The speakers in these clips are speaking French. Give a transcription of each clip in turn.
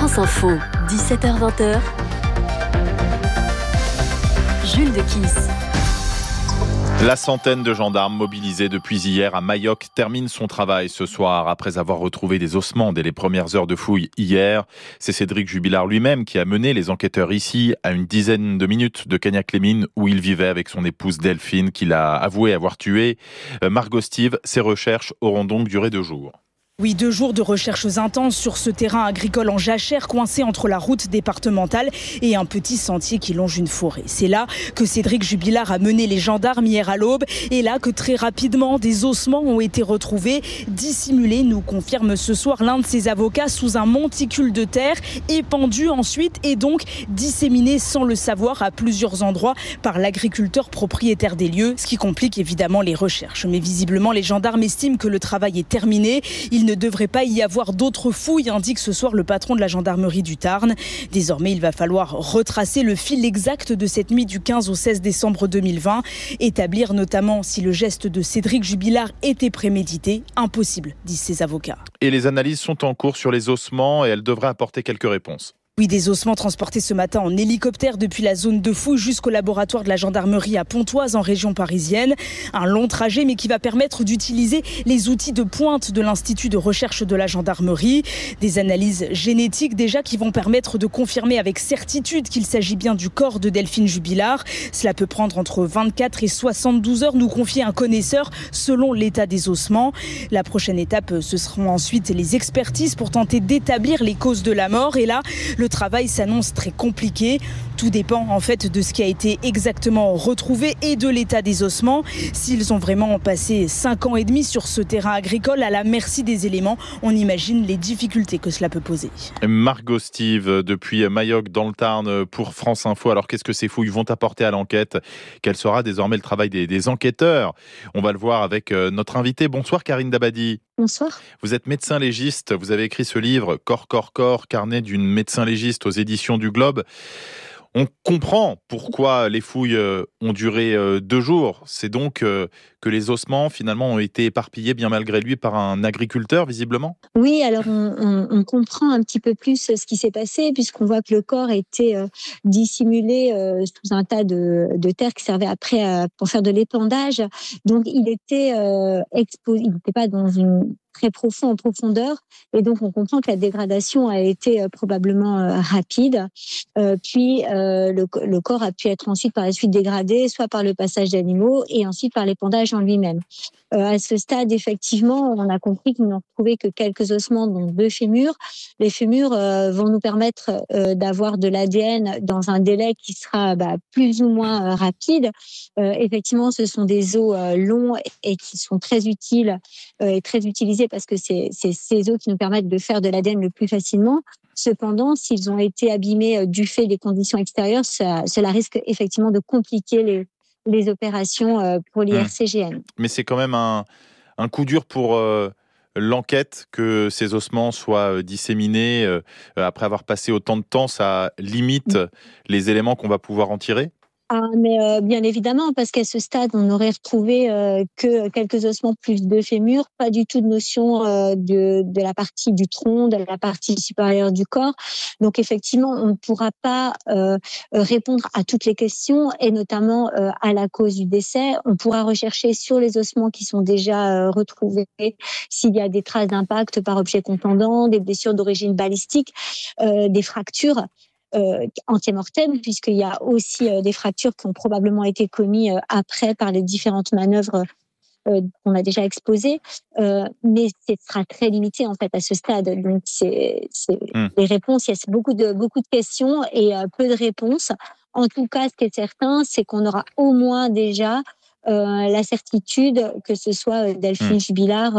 France Info, 17h-20h, Jules Dequisse. La centaine de gendarmes mobilisés depuis hier à Mayock termine son travail ce soir après avoir retrouvé des ossements dès les premières heures de fouille hier. C'est Cédric Jubilard lui-même qui a mené les enquêteurs ici à une dizaine de minutes de Cagnac-les-Mines où il vivait avec son épouse Delphine qu'il a avoué avoir tuée. Margot Steve, ces recherches auront donc duré 2 jours. Oui, 2 jours de recherches intenses sur ce terrain agricole en jachère coincé entre la route départementale et un petit sentier qui longe une forêt. C'est là que Cédric Jubilard a mené les gendarmes hier à l'aube et là que très rapidement des ossements ont été retrouvés, dissimulés, nous confirme ce soir l'un de ses avocats, sous un monticule de terre, épandu ensuite et donc disséminé sans le savoir à plusieurs endroits par l'agriculteur propriétaire des lieux, ce qui complique évidemment les recherches. Mais visiblement, les gendarmes estiment que le travail est terminé. Il ne devrait pas y avoir d'autres fouilles, indique ce soir le patron de la gendarmerie du Tarn. Désormais, il va falloir retracer le fil exact de cette nuit du 15 au 16 décembre 2020, établir notamment si le geste de Cédric Jubilard était prémédité. Impossible, disent ses avocats. Et les analyses sont en cours sur les ossements et elles devraient apporter quelques réponses. Oui, des ossements transportés ce matin en hélicoptère depuis la zone de fouille jusqu'au laboratoire de la gendarmerie à Pontoise en région parisienne. Un long trajet mais qui va permettre d'utiliser les outils de pointe de l'Institut de recherche de la gendarmerie. Des analyses génétiques déjà qui vont permettre de confirmer avec certitude qu'il s'agit bien du corps de Delphine Jubilard. Cela peut prendre entre 24 et 72 heures, nous confie un connaisseur, selon l'état des ossements. La prochaine étape, ce seront ensuite les expertises pour tenter d'établir les causes de la mort. Et là, le travail s'annonce très compliqué. Tout dépend en fait de ce qui a été exactement retrouvé et de l'état des ossements. S'ils ont vraiment passé 5 ans et demi sur ce terrain agricole à la merci des éléments, on imagine les difficultés que cela peut poser. Margot Steve, depuis Mayock dans le Tarn pour France Info. Alors qu'est-ce que ces fouilles vont apporter à l'enquête ? Quel sera désormais le travail des enquêteurs ? On va le voir avec notre invité. Bonsoir Karine Dabadi. Bonsoir. Vous êtes médecin légiste, vous avez écrit ce livre « Corps, carnet d'une médecin légiste » aux éditions du Globe. On comprend pourquoi les fouilles ont duré 2 jours. C'est donc que les ossements, finalement, ont été éparpillés bien malgré lui par un agriculteur, visiblement ? Oui, alors on comprend un petit peu plus ce qui s'est passé, puisqu'on voit que le corps était dissimulé sous un tas de terre qui servait après pour faire de l'épandage. Donc, il était exposé, il n'était pas dans une très profond en profondeur, et donc on comprend que la dégradation a été probablement rapide. Puis le corps a pu être ensuite par la suite dégradé, soit par le passage d'animaux et ensuite par l'épandage en lui-même. À ce stade, effectivement, on a compris qu'ils n'ont retrouvé que quelques ossements, dont 2 fémurs. Les fémurs vont nous permettre d'avoir de l'ADN dans un délai qui sera plus ou moins rapide. Effectivement, ce sont des os longs et qui sont très utiles et très utilisés parce que c'est ces os qui nous permettent de faire de l'ADN le plus facilement. Cependant, s'ils ont été abîmés du fait des conditions extérieures, cela risque effectivement de compliquer les opérations pour l'IRCGN. Mais c'est quand même un coup dur pour l'enquête que ces ossements soient disséminés après avoir passé autant de temps. Ça limite les éléments qu'on va pouvoir en tirer ? Mais bien évidemment, parce qu'à ce stade, on n'aurait retrouvé que quelques ossements plus de fémurs, pas du tout de notion de la partie du tronc, de la partie supérieure du corps. Donc effectivement, on ne pourra pas répondre à toutes les questions, et notamment à la cause du décès. On pourra rechercher sur les ossements qui sont déjà retrouvés s'il y a des traces d'impact par objet contondant, des blessures d'origine balistique, des fractures anti-mortem, puisqu'il y a aussi des fractures qui ont probablement été commises après par les différentes manœuvres qu'on a déjà exposées, mais ce sera très limité en fait à ce stade. Donc c'est les réponses, il y a beaucoup de questions et peu de réponses. En tout cas, ce qui est certain, c'est qu'on aura au moins déjà la certitude que ce soit Delphine Jubilard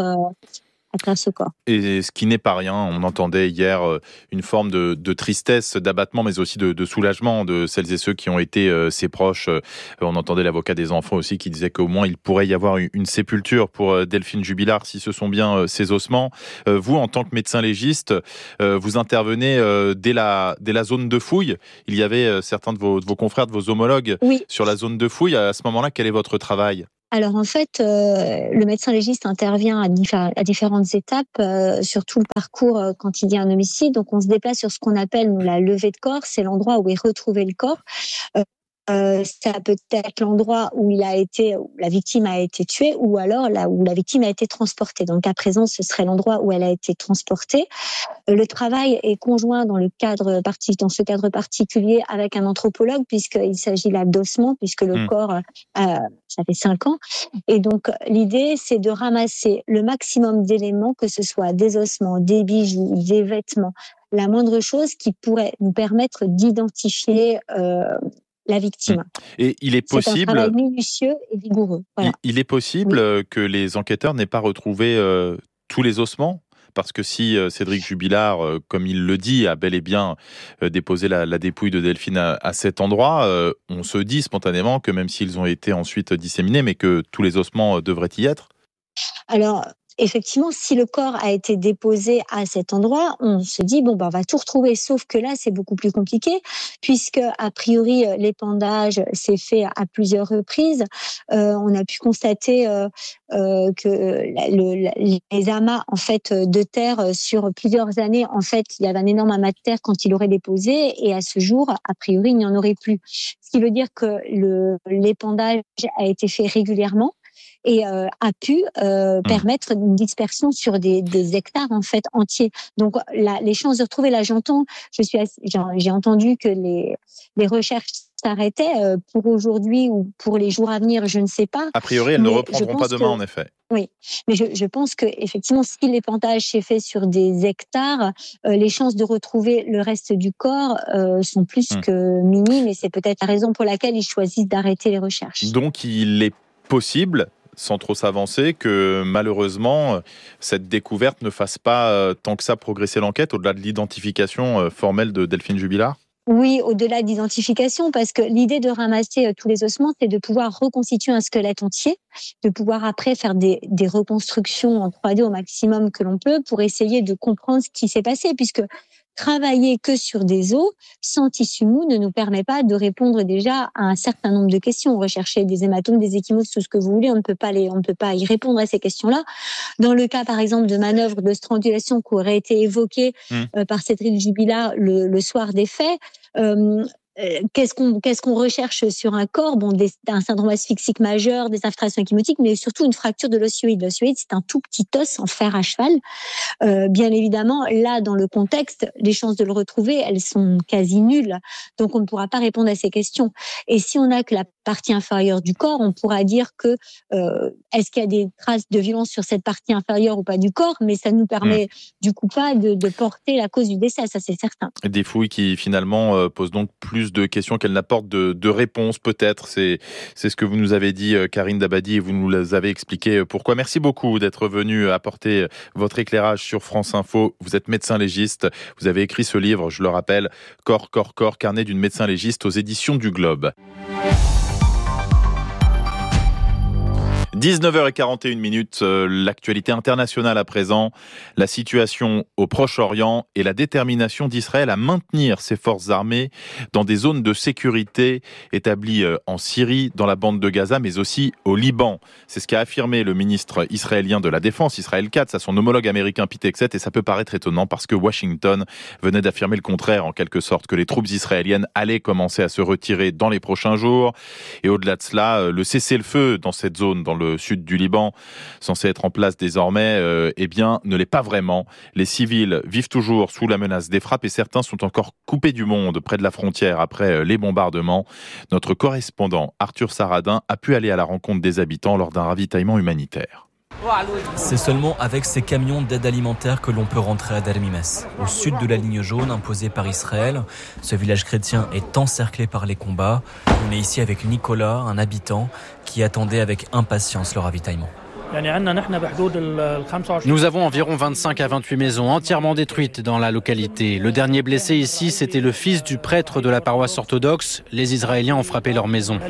à travers ce corps. Et ce qui n'est pas rien, on entendait hier une forme de tristesse, d'abattement, mais aussi de soulagement de celles et ceux qui ont été ses proches. On entendait l'avocat des enfants aussi qui disait qu'au moins il pourrait y avoir une sépulture pour Delphine Jubilard si ce sont bien ses ossements. Vous, en tant que médecin légiste, vous intervenez dès la zone de fouille. Il y avait certains de vos confrères, de vos homologues sur la zone de fouille. À ce moment-là, quel est votre travail ? Alors en fait, le médecin légiste intervient à différentes étapes sur tout le parcours quand il y a un homicide. Donc on se déplace sur ce qu'on appelle nous la levée de corps, c'est l'endroit où est retrouvé le corps. Ça peut être l'endroit où la victime a été tuée, ou alors là où la victime a été transportée. Donc à présent, ce serait l'endroit où elle a été transportée. Le travail est conjoint dans ce cadre particulier avec un anthropologue, puisqu'il s'agit là d'ossements, puisque le corps, ça fait 5 ans. Et donc l'idée, c'est de ramasser le maximum d'éléments, que ce soit des ossements, des bijoux, des vêtements, la moindre chose qui pourrait nous permettre d'identifier la victime. Et il est possible. C'est un travail minutieux et rigoureux. Voilà. Il est possible que les enquêteurs n'aient pas retrouvé tous les ossements, parce que si Cédric Jubilard, comme il le dit, a bel et bien déposé la dépouille de Delphine à cet endroit, on se dit spontanément que même s'ils ont été ensuite disséminés, mais que tous les ossements devraient y être. Alors, effectivement, si le corps a été déposé à cet endroit, on se dit on va tout retrouver. Sauf que là, c'est beaucoup plus compliqué, puisque a priori l'épandage s'est fait à plusieurs reprises. On a pu constater que les amas en fait de terre sur plusieurs années, en fait, il y avait un énorme amas de terre quand il aurait déposé, et à ce jour, a priori, il n'y en aurait plus. Ce qui veut dire que l'épandage a été fait régulièrement et a pu permettre une dispersion sur des hectares en fait entiers. Donc les chances de retrouver, là j'ai entendu que les recherches s'arrêtaient pour aujourd'hui ou pour les jours à venir, je ne sais pas. A priori, elles ne reprendront pas demain, en effet. Oui, mais je pense que effectivement, si l'épandage s'est fait sur des hectares, les chances de retrouver le reste du corps sont plus que minimes, et c'est peut-être la raison pour laquelle ils choisissent d'arrêter les recherches. Donc il est possible, sans trop s'avancer, que malheureusement cette découverte ne fasse pas tant que ça progresser l'enquête, au-delà de l'identification formelle de Delphine Jubilard ? Oui, au-delà de l'identification, parce que l'idée de ramasser tous les ossements, c'est de pouvoir reconstituer un squelette entier, de pouvoir après faire des reconstructions en 3D au maximum que l'on peut pour essayer de comprendre ce qui s'est passé, puisque travailler que sur des os sans tissu mou ne nous permet pas de répondre déjà à un certain nombre de questions. Rechercher des hématomes, des ecchymoses, tout ce que vous voulez, on ne peut pas y répondre à ces questions-là. Dans le cas, par exemple, de manœuvres de strangulation qui auraient été évoquées par Cédric Jubilard le soir des faits, qu'est-ce qu'on recherche sur un corps ? Un syndrome asphyxique majeur, des infiltrations enchymotiques, mais surtout une fracture de l'osioïde. L'osioïde, c'est un tout petit os en fer à cheval. Bien évidemment, là, dans le contexte, les chances de le retrouver, elles sont quasi nulles. Donc, on ne pourra pas répondre à ces questions. Et si on n'a que la partie inférieure du corps, on pourra dire que est-ce qu'il y a des traces de violence sur cette partie inférieure ou pas du corps, mais ça ne nous permet du coup pas de porter la cause du décès, ça c'est certain. Des fouilles qui finalement posent donc plus de questions qu'elles n'apportent de réponses, peut-être. C'est ce que vous nous avez dit, Karine Dabadi, et vous nous avez expliqué pourquoi. Merci beaucoup d'être venue apporter votre éclairage sur France Info. Vous êtes médecin légiste, vous avez écrit ce livre, je le rappelle, Corps, corps, corps, carnet d'une médecin légiste aux éditions du Globe. 19h41, l'actualité internationale à présent, la situation au Proche-Orient et la détermination d'Israël à maintenir ses forces armées dans des zones de sécurité établies en Syrie, dans la bande de Gaza, mais aussi au Liban. C'est ce qu'a affirmé le ministre israélien de la Défense, Israël Katz, à son homologue américain Pete Hegseth, et ça peut paraître étonnant parce que Washington venait d'affirmer le contraire, en quelque sorte, que les troupes israéliennes allaient commencer à se retirer dans les prochains jours. Et au-delà de cela, le cessez-le-feu dans cette zone, dans le sud du Liban, censé être en place désormais, ne l'est pas vraiment. Les civils vivent toujours sous la menace des frappes et certains sont encore coupés du monde près de la frontière après les bombardements. Notre correspondant Arthur Saradin a pu aller à la rencontre des habitants lors d'un ravitaillement humanitaire. C'est seulement avec ces camions d'aide alimentaire que l'on peut rentrer à Dar Mimes, au sud de la ligne jaune imposée par Israël. Ce village chrétien est encerclé par les combats. On est ici avec Nicolas, un habitant qui attendait avec impatience le ravitaillement. Nous avons environ 25 à 28 maisons entièrement détruites dans la localité. Le dernier blessé ici, c'était le fils du prêtre de la paroisse orthodoxe. Les Israéliens ont frappé leur maison.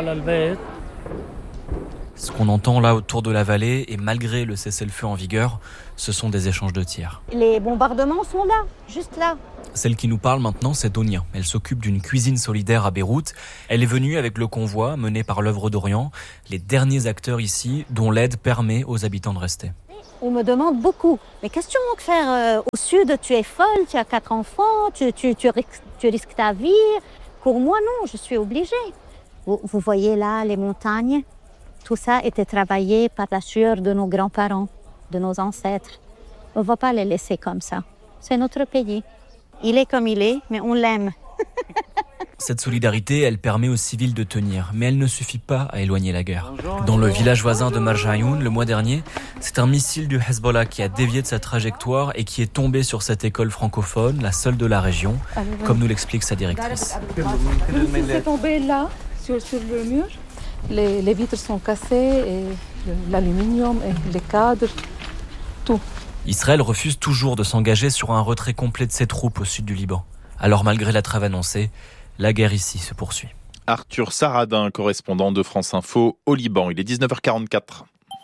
Ce qu'on entend là autour de la vallée, et malgré le cessez-le-feu en vigueur, ce sont des échanges de tirs. Les bombardements sont là, juste là. Celle qui nous parle maintenant, c'est Donia. Elle s'occupe d'une cuisine solidaire à Beyrouth. Elle est venue avec le convoi mené par l'œuvre d'Orient, les derniers acteurs ici dont l'aide permet aux habitants de rester. On me demande beaucoup. Mais qu'est-ce que tu manques faire au sud? Tu es folle, tu as 4 enfants, tu risques ta vie. Pour moi, non, je suis obligée. Vous voyez là les montagnes? Tout ça était travaillé par la sueur de nos grands-parents, de nos ancêtres. On ne va pas les laisser comme ça. C'est notre pays. Il est comme il est, mais on l'aime. Cette solidarité, elle permet aux civils de tenir, mais elle ne suffit pas à éloigner la guerre. Dans le village voisin de Marjayoun, le mois dernier, c'est un missile du Hezbollah qui a dévié de sa trajectoire et qui est tombé sur cette école francophone, la seule de la région, comme nous l'explique sa directrice. C'est tombé là, sur le mur. Les vitres sont cassées, et l'aluminium, et les cadres, tout. Israël refuse toujours de s'engager sur un retrait complet de ses troupes au sud du Liban. Alors malgré la trêve annoncée, la guerre ici se poursuit. Arthur Saradin, correspondant de France Info au Liban. Il est 19h44.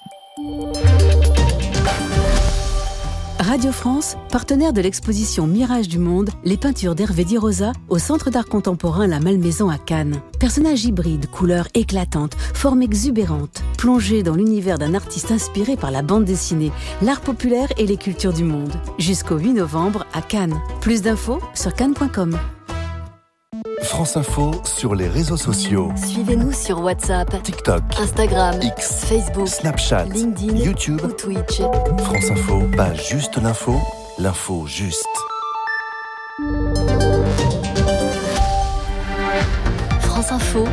Radio France, partenaire de l'exposition Mirage du Monde, les peintures d'Hervé Di Rosa au Centre d'art contemporain La Malmaison à Cannes. Personnages hybrides, couleurs éclatantes, formes exubérantes, plongés dans l'univers d'un artiste inspiré par la bande dessinée, l'art populaire et les cultures du monde. Jusqu'au 8 novembre à Cannes. Plus d'infos sur cannes.com. France Info sur les réseaux sociaux. Suivez-nous sur WhatsApp, TikTok, Instagram, X, Facebook, Snapchat, LinkedIn, YouTube ou Twitch. France Info, pas juste l'info, l'info juste. France Info,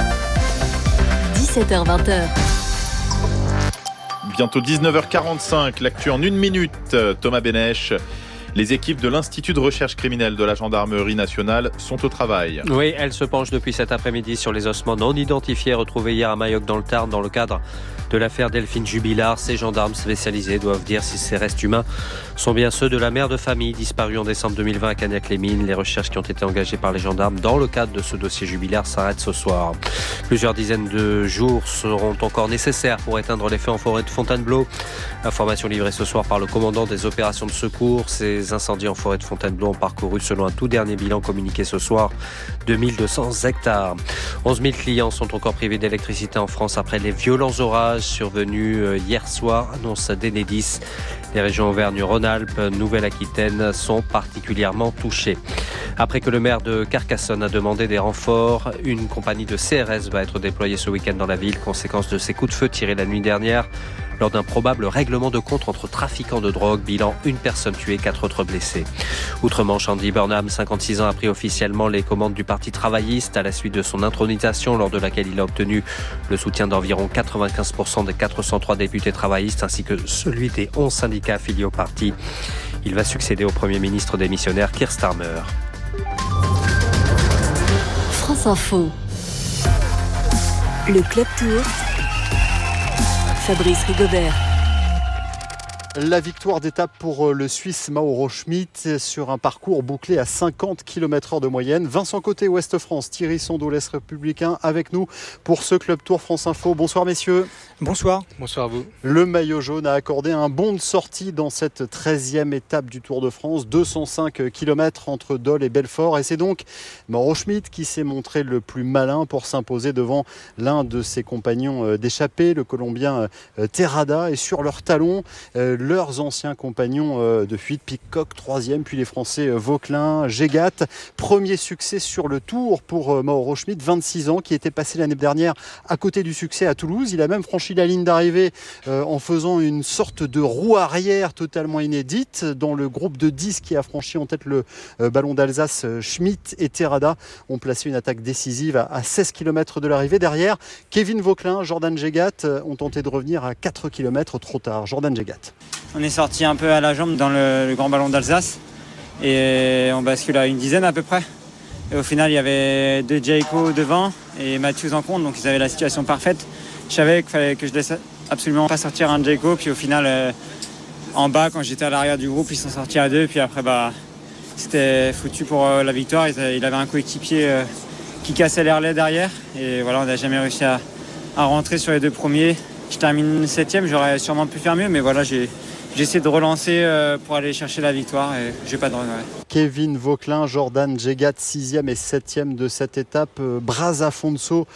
17h-20h. Bientôt 19h45, l'actu en 1 minute. Thomas Bénèche. Les équipes de l'Institut de recherche criminelle de la Gendarmerie nationale sont au travail. Oui, elles se penchent depuis cet après-midi sur les ossements non identifiés retrouvés hier à Mayoc dans le Tarn dans le cadre de l'affaire Delphine Jubilard. Ces gendarmes spécialisés doivent dire si ces restes humains sont bien ceux de la mère de famille disparue en décembre 2020 à Cagnac-les-Mines. Les recherches qui ont été engagées par les gendarmes dans le cadre de ce dossier Jubilard s'arrêtent ce soir. Plusieurs dizaines de jours seront encore nécessaires pour éteindre les feux en forêt de Fontainebleau. Information livrée ce soir par le commandant des opérations de secours. Ces incendies en forêt de Fontainebleau ont parcouru, selon un tout dernier bilan communiqué ce soir, 2200 hectares. 11 000 clients sont encore privés d'électricité en France après les violents orages survenus hier soir, annonce d'Enedis. Les régions Auvergne-Rhône-Alpes, Nouvelle-Aquitaine sont particulièrement touchées. Après que le maire de Carcassonne a demandé des renforts, une compagnie de CRS va être déployée ce week-end dans la ville, conséquence de ces coups de feu tirés la nuit dernière lors d'un probable règlement de compte entre trafiquants de drogue. Bilan, 1 personne tuée, 4 autres blessés. Outre-Manche, Andy Burnham, 56 ans, a pris officiellement les commandes du Parti travailliste à la suite de son intronisation, lors de laquelle il a obtenu le soutien d'environ 95% des 403 députés travaillistes ainsi que celui des 11 syndicats affiliés au parti. Il va succéder au Premier ministre démissionnaire Keir Starmer. France Info. Le Club Tour. Fabrice Rigobert. La victoire d'étape pour le Suisse Mauro Schmid sur un parcours bouclé à 50 km/h de moyenne. Vincent Côté, Ouest France, Thierry Sondot, l'Est républicain, avec nous pour ce Club Tour France Info. Bonsoir messieurs. Bonsoir. Bonsoir à vous. Le maillot jaune a accordé un bond de sortie dans cette 13e étape du Tour de France. 205 km entre Dole et Belfort. Et c'est donc Mauro Schmid qui s'est montré le plus malin pour s'imposer devant l'un de ses compagnons d'échappée, le Colombien Terrada. Et sur leurs talons, leurs anciens compagnons de fuite, Pidcock 3e, puis les Français Vauquelin, Gégat. Premier succès sur le Tour pour Mauro Schmid, 26 ans, qui était passé l'année dernière à côté du succès à Toulouse. Il a même franchi la ligne d'arrivée en faisant une sorte de roue arrière totalement inédite. Dans le groupe de 10 qui a franchi en tête le ballon d'Alsace, Schmid et Terrada ont placé une attaque décisive à 16 km de l'arrivée. Derrière, Kevin Vauquelin, Jordan Gégat ont tenté de revenir à 4 km trop tard. Jordan Gégat. On est sorti un peu à la jambe dans le grand ballon d'Alsace et on bascule à une dizaine à peu près. Et au final, il y avait 2 Jayco devant et Matthews en compte, donc ils avaient la situation parfaite. Je savais qu'il fallait que je laisse absolument pas sortir un Jayco, puis au final, en bas, quand j'étais à l'arrière du groupe, ils sont sortis à 2, puis après, c'était foutu pour la victoire. Il avait un coéquipier qui cassait l'airlet derrière et voilà, on n'a jamais réussi à rentrer sur les 2 premiers. Je termine 7e, j'aurais sûrement pu faire mieux, mais voilà, j'ai j'essaie de relancer pour aller chercher la victoire et j'ai pas de regret. Kevin Vauquelin, Jordan Jegat 6e et 7e de cette étape, Braz Afonso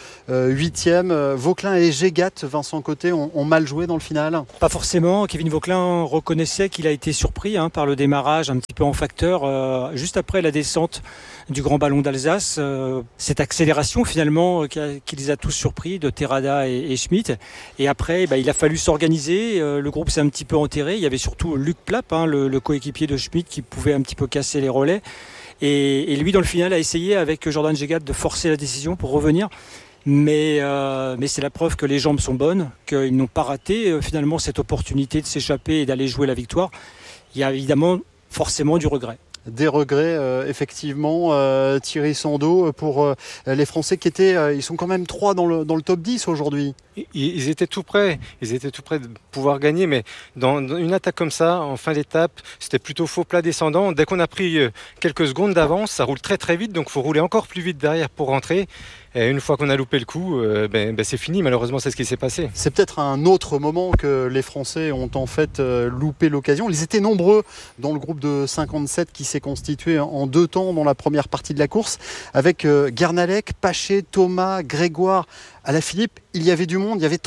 8e. Vauquelin et Jegat, Vincent Côté, ont mal joué dans le final? Pas forcément. Kevin Vauquelin reconnaissait qu'il a été surpris par le démarrage un petit peu en facteur juste après la descente du Grand Ballon d'Alsace. Cette accélération finalement qui les a tous surpris de Terrada et Schmitt. Et après il a fallu s'organiser. Le groupe s'est un petit peu enterré. Il y avait surtout Luc Plapp, le coéquipier de Schmitt, qui pouvait un petit peu casser les relais. Et lui dans le final a essayé avec Jordan Jegat de forcer la décision pour revenir. Mais c'est la preuve que les jambes sont bonnes, qu'ils n'ont pas raté finalement cette opportunité de s'échapper et d'aller jouer la victoire. Il y a évidemment forcément du regret. Des regrets, effectivement, Thierry Sando, pour les Français qui étaient, ils sont quand même 3 dans le top 10 aujourd'hui. Ils étaient tout près de pouvoir gagner, mais dans une attaque comme ça, en fin d'étape, c'était plutôt faux plat descendant. Dès qu'on a pris quelques secondes d'avance, ça roule très très vite, donc il faut rouler encore plus vite derrière pour rentrer. Et une fois qu'on a loupé le coup, c'est fini, malheureusement c'est ce qui s'est passé. C'est peut-être un autre moment que les Français ont en fait loupé l'occasion. Ils étaient nombreux dans le groupe de 57 qui s'est constitué en 2 temps dans la première partie de la course, avec Guernalec, Paché, Thomas, Grégoire, Alaphilippe. Il y avait du monde, il y avait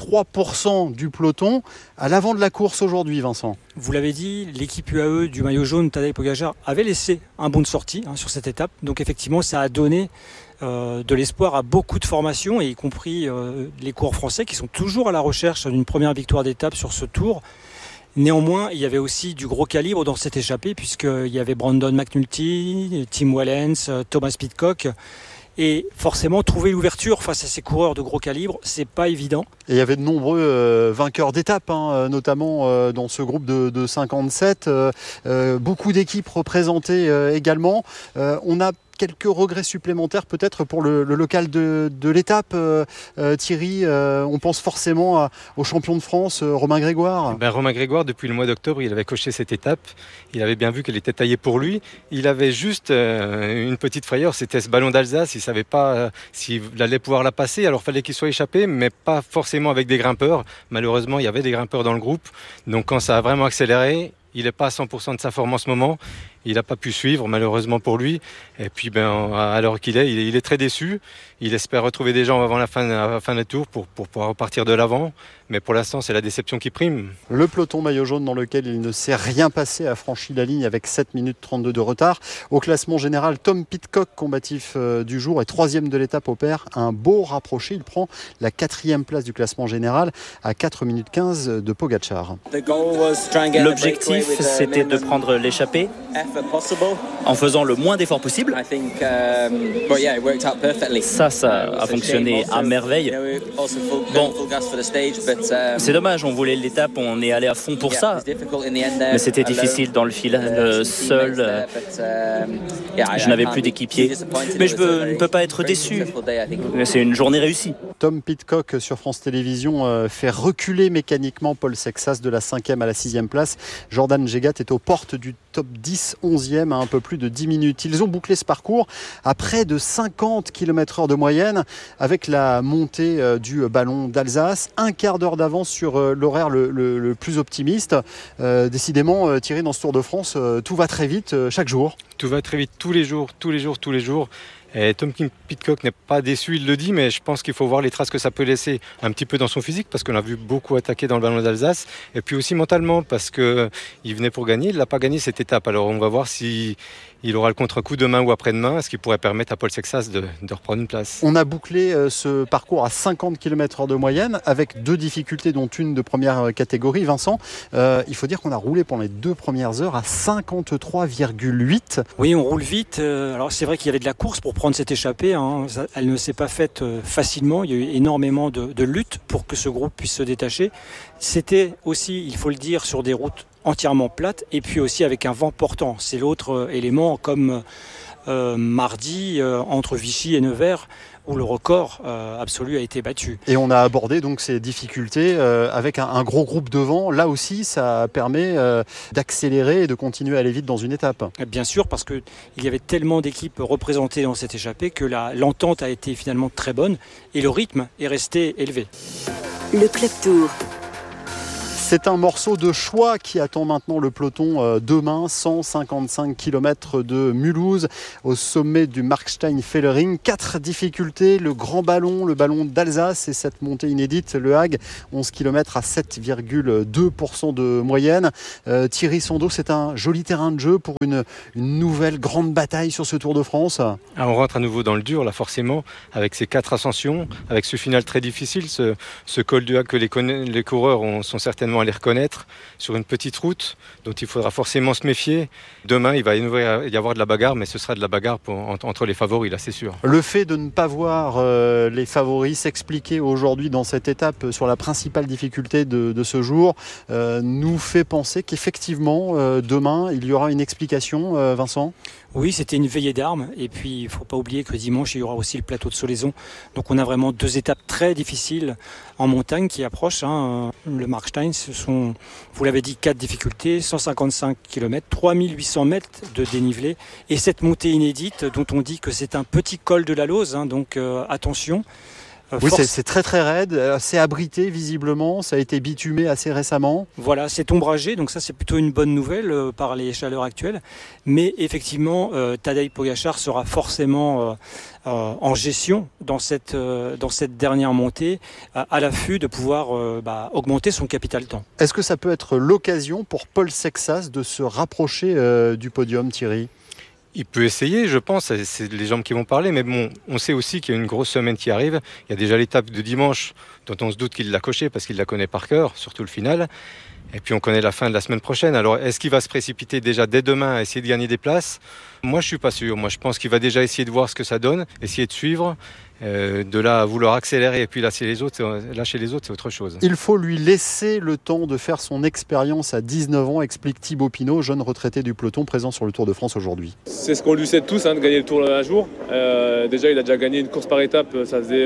33% du peloton à l'avant de la course aujourd'hui, Vincent. Vous l'avez dit, l'équipe UAE du maillot jaune, Tadej Pogačar, avait laissé un bon de sortie sur cette étape. Donc effectivement, ça a donné de l'espoir à beaucoup de formations, et y compris les coureurs français qui sont toujours à la recherche d'une première victoire d'étape sur ce tour. Néanmoins, il y avait aussi du gros calibre dans cette échappée, puisqu'il y avait Brandon McNulty, Tim Wellens, Thomas Pidcock. Et forcément, trouver l'ouverture face à ces coureurs de gros calibre, c'est pas évident. Et il y avait de nombreux vainqueurs d'étapes, notamment dans ce groupe de 57. Beaucoup d'équipes représentées également. On a quelques regrets supplémentaires peut-être pour le local de l'étape. Thierry, on pense forcément au champion de France, Romain Grégoire. Romain Grégoire, depuis le mois d'octobre, il avait coché cette étape. Il avait bien vu qu'elle était taillée pour lui. Il avait juste une petite frayeur, c'était ce ballon d'Alsace. Il ne savait pas s'il allait pouvoir la passer, alors il fallait qu'il soit échappé, mais pas forcément avec des grimpeurs. Malheureusement, il y avait des grimpeurs dans le groupe. Donc quand ça a vraiment accéléré, il n'est pas à 100% de sa forme en ce moment. Il n'a pas pu suivre, malheureusement pour lui. Et puis, à l'heure qu'il est, il est très déçu. Il espère retrouver des jambes avant la fin du tour pour pouvoir repartir de l'avant. Mais pour l'instant, c'est la déception qui prime. Le peloton maillot jaune dans lequel il ne s'est rien passé a franchi la ligne avec 7 minutes 32 de retard. Au classement général, Tom Pidcock, combatif du jour, est 3e de l'étape, opère un beau rapproché. Il prend la 4e place du classement général à 4 minutes 15 de Pogačar. L'objectif, c'était de prendre l'échappée en faisant le moins d'efforts possible. Ça a fonctionné à merveille. Bon, c'est dommage, on voulait l'étape, on est allé à fond pour ça. Mais c'était difficile dans le final, seul. Je n'avais plus d'équipier. Mais je ne peux pas être déçu. C'est une journée réussie. Tom Pidcock sur France Télévisions fait reculer mécaniquement Paul Sexas de la 5e à la 6e place. Jordan Jegat est aux portes du top 10, 11e à un peu plus de 10 minutes. Ils ont bouclé ce parcours à près de 50 km/h de moyenne avec la montée du ballon d'Alsace. Un quart d'heure d'avance sur l'horaire le plus optimiste. Décidément, Thierry, dans ce Tour de France, tout va très vite chaque jour. Tout va très vite tous les jours. Et Tom Pidcock n'est pas déçu, il le dit, mais je pense qu'il faut voir les traces que ça peut laisser un petit peu dans son physique, parce qu'on a vu beaucoup attaquer dans le ballon d'Alsace, et puis aussi mentalement, parce qu'il venait pour gagner, il n'a pas gagné cette étape. Alors on va voir si il aura le contre-coup demain ou après-demain, ce qui pourrait permettre à Paul Sexas de reprendre une place. On a bouclé ce parcours à 50 km/h de moyenne, avec 2 difficultés, dont une de première catégorie. Vincent, il faut dire qu'on a roulé pendant les 2 premières heures à 53,8. Oui, on roule vite. Alors c'est vrai qu'il y avait de la course pour prendre cette échappée. Elle ne s'est pas faite facilement. Il y a eu énormément de luttes pour que ce groupe puisse se détacher. C'était aussi, il faut le dire, sur des routes entièrement plates, et puis aussi avec un vent portant. C'est l'autre élément, comme mardi entre Vichy et Nevers, où le record absolu a été battu. Et on a abordé donc ces difficultés avec un gros groupe devant. Là aussi, ça permet d'accélérer et de continuer à aller vite dans une étape. Bien sûr, parce qu'il y avait tellement d'équipes représentées dans cette échappée que l'entente a été finalement très bonne et le rythme est resté élevé. Le Club Tour. C'est un morceau de choix qui attend maintenant le peloton demain, 155 km de Mulhouse, au sommet du Markstein-Fellering. 4 difficultés, le grand ballon, le ballon d'Alsace et cette montée inédite, le Hague, 11 km à 7,2% de moyenne. Thierry Sando, c'est un joli terrain de jeu pour une nouvelle grande bataille sur ce Tour de France. On rentre à nouveau dans le dur, là forcément, avec ces 4 ascensions, avec ce final très difficile, ce col du Hague que les coureurs sont certainement à les reconnaître, sur une petite route dont il faudra forcément se méfier. Demain, il va y avoir de la bagarre, mais ce sera de la bagarre entre les favoris, là c'est sûr. Le fait de ne pas voir les favoris s'expliquer aujourd'hui dans cette étape sur la principale difficulté de ce jour nous fait penser qu'effectivement, demain, il y aura une explication, Vincent ? Oui, c'était une veillée d'armes. Et puis, il ne faut pas oublier que dimanche, il y aura aussi le plateau de Solaison. Donc, on a vraiment 2 étapes très difficiles en montagne qui approchent. Le Markstein, ce sont, vous l'avez dit, 4 difficultés, 155 km, 3800 mètres de dénivelé. Et cette montée inédite, dont on dit que c'est un petit col de la Lose, donc attention. Oui, c'est très très raide, c'est abrité visiblement, ça a été bitumé assez récemment. Voilà, c'est ombragé, donc ça c'est plutôt une bonne nouvelle par les chaleurs actuelles. Mais effectivement, Tadej Pogačar sera forcément en gestion dans cette dernière montée, à l'affût de pouvoir augmenter son capital temps. Est-ce que ça peut être l'occasion pour Paul Sexas de se rapprocher du podium, Thierry ? Il peut essayer, je pense, c'est les jambes qui vont parler, mais bon, on sait aussi qu'il y a une grosse semaine qui arrive. Il y a déjà l'étape de dimanche dont on se doute qu'il l'a cochée parce qu'il la connaît par cœur, surtout le final. Et puis on connaît la fin de la semaine prochaine. Alors est-ce qu'il va se précipiter déjà dès demain à essayer de gagner des places ? Moi je suis pas sûr. Moi je pense qu'il va déjà essayer de voir ce que ça donne, essayer de suivre. De là à vouloir accélérer et puis lâcher les autres, c'est autre chose. Il faut lui laisser le temps de faire son expérience à 19 ans, explique Thibaut Pinot, jeune retraité du peloton présent sur le Tour de France aujourd'hui. C'est ce qu'on lui souhaite tous, de gagner le Tour un jour. Déjà, il a déjà gagné une course par étape, ça faisait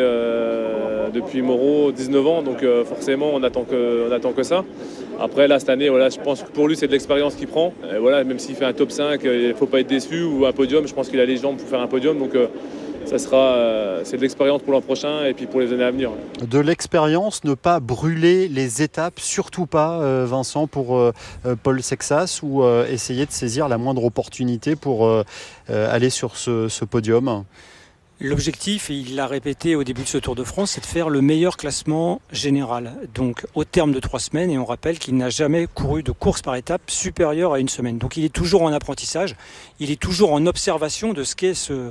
depuis Moreau 19 ans, donc forcément on attend que ça. Après là cette année, je pense que pour lui c'est de l'expérience qu'il prend. Même s'il fait un top 5, il ne faut pas être déçu, ou un podium, je pense qu'il a les jambes pour faire un podium. Donc c'est de l'expérience pour l'an prochain et puis pour les années à venir. De l'expérience, ne pas brûler les étapes, surtout pas, Vincent, pour Paul Sexas, ou essayer de saisir la moindre opportunité pour aller sur ce podium. L'objectif, et il l'a répété au début de ce Tour de France, c'est de faire le meilleur classement général. Donc au terme de 3 semaines, et on rappelle qu'il n'a jamais couru de course par étape supérieure à 1 semaine. Donc il est toujours en apprentissage, il est toujours en observation de ce qu'est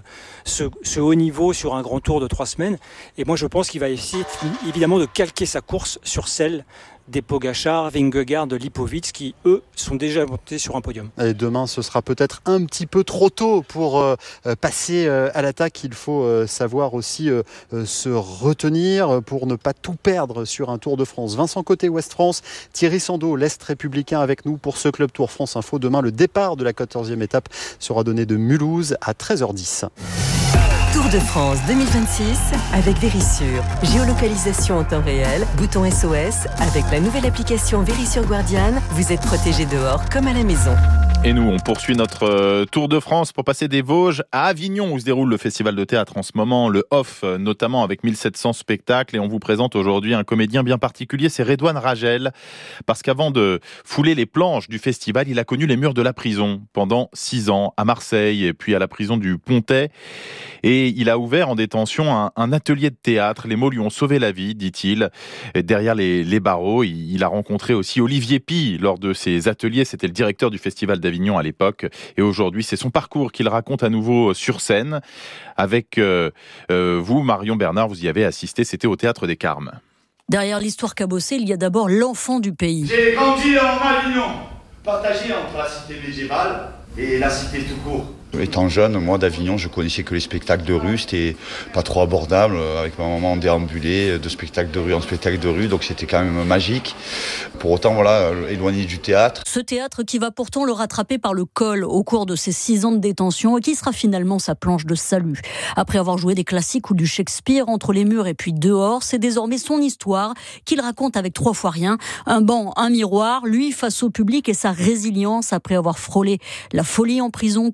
ce haut niveau sur un grand Tour de 3 semaines. Et moi je pense qu'il va essayer évidemment de calquer sa course sur celle des Pogačar, Vingegaard, Lipovic, qui eux sont déjà montés sur un podium. Et demain, ce sera peut-être un petit peu trop tôt pour passer à l'attaque. Il faut savoir aussi se retenir pour ne pas tout perdre sur un Tour de France. Vincent Côté, Ouest France, Thierry Sando, l'Est républicain avec nous pour ce Club Tour France Info. Demain, le départ de la 14e étape sera donné de Mulhouse à 13h10. Tour de France 2026 avec Verisure. Géolocalisation en temps réel, bouton SOS. Avec la nouvelle application Verisure Guardian, vous êtes protégé dehors comme à la maison. Et nous, on poursuit notre Tour de France pour passer des Vosges à Avignon, où se déroule le festival de théâtre en ce moment, le Off, notamment avec 1700 spectacles. Et on vous présente aujourd'hui un comédien bien particulier, c'est Redouane Ragel. Parce qu'avant de fouler les planches du festival, il a connu les murs de la prison pendant 6 ans à Marseille et puis à la prison du Pontet. Et il a ouvert en détention un atelier de théâtre. Les mots lui ont sauvé la vie, dit-il. Et derrière les barreaux, il a rencontré aussi Olivier Py lors de ses ateliers. C'était le directeur du festival d'Avignon à l'époque. Et aujourd'hui, c'est son parcours qu'il raconte à nouveau sur scène. Avec vous, Marion Bernard, vous y avez assisté. C'était au Théâtre des Carmes. Derrière l'histoire cabossée, il y a d'abord l'enfant du pays. J'ai grandi en Avignon, partagé entre la cité médiévale et la cité tout court. Étant jeune, moi d'Avignon, je connaissais que les spectacles de rue, c'était pas trop abordable. Avec ma maman, on déambulait de spectacle de rue en spectacle de rue, donc c'était quand même magique. Pour autant, voilà, éloigné du théâtre. Ce théâtre qui va pourtant le rattraper par le col au cours de ses 6 ans de détention et qui sera finalement sa planche de salut. Après avoir joué des classiques ou du Shakespeare entre les murs et puis dehors, c'est désormais son histoire qu'il raconte avec 3 fois rien. Un banc, un miroir, lui face au public et sa résilience après avoir frôlé la folie en prison, côtoyé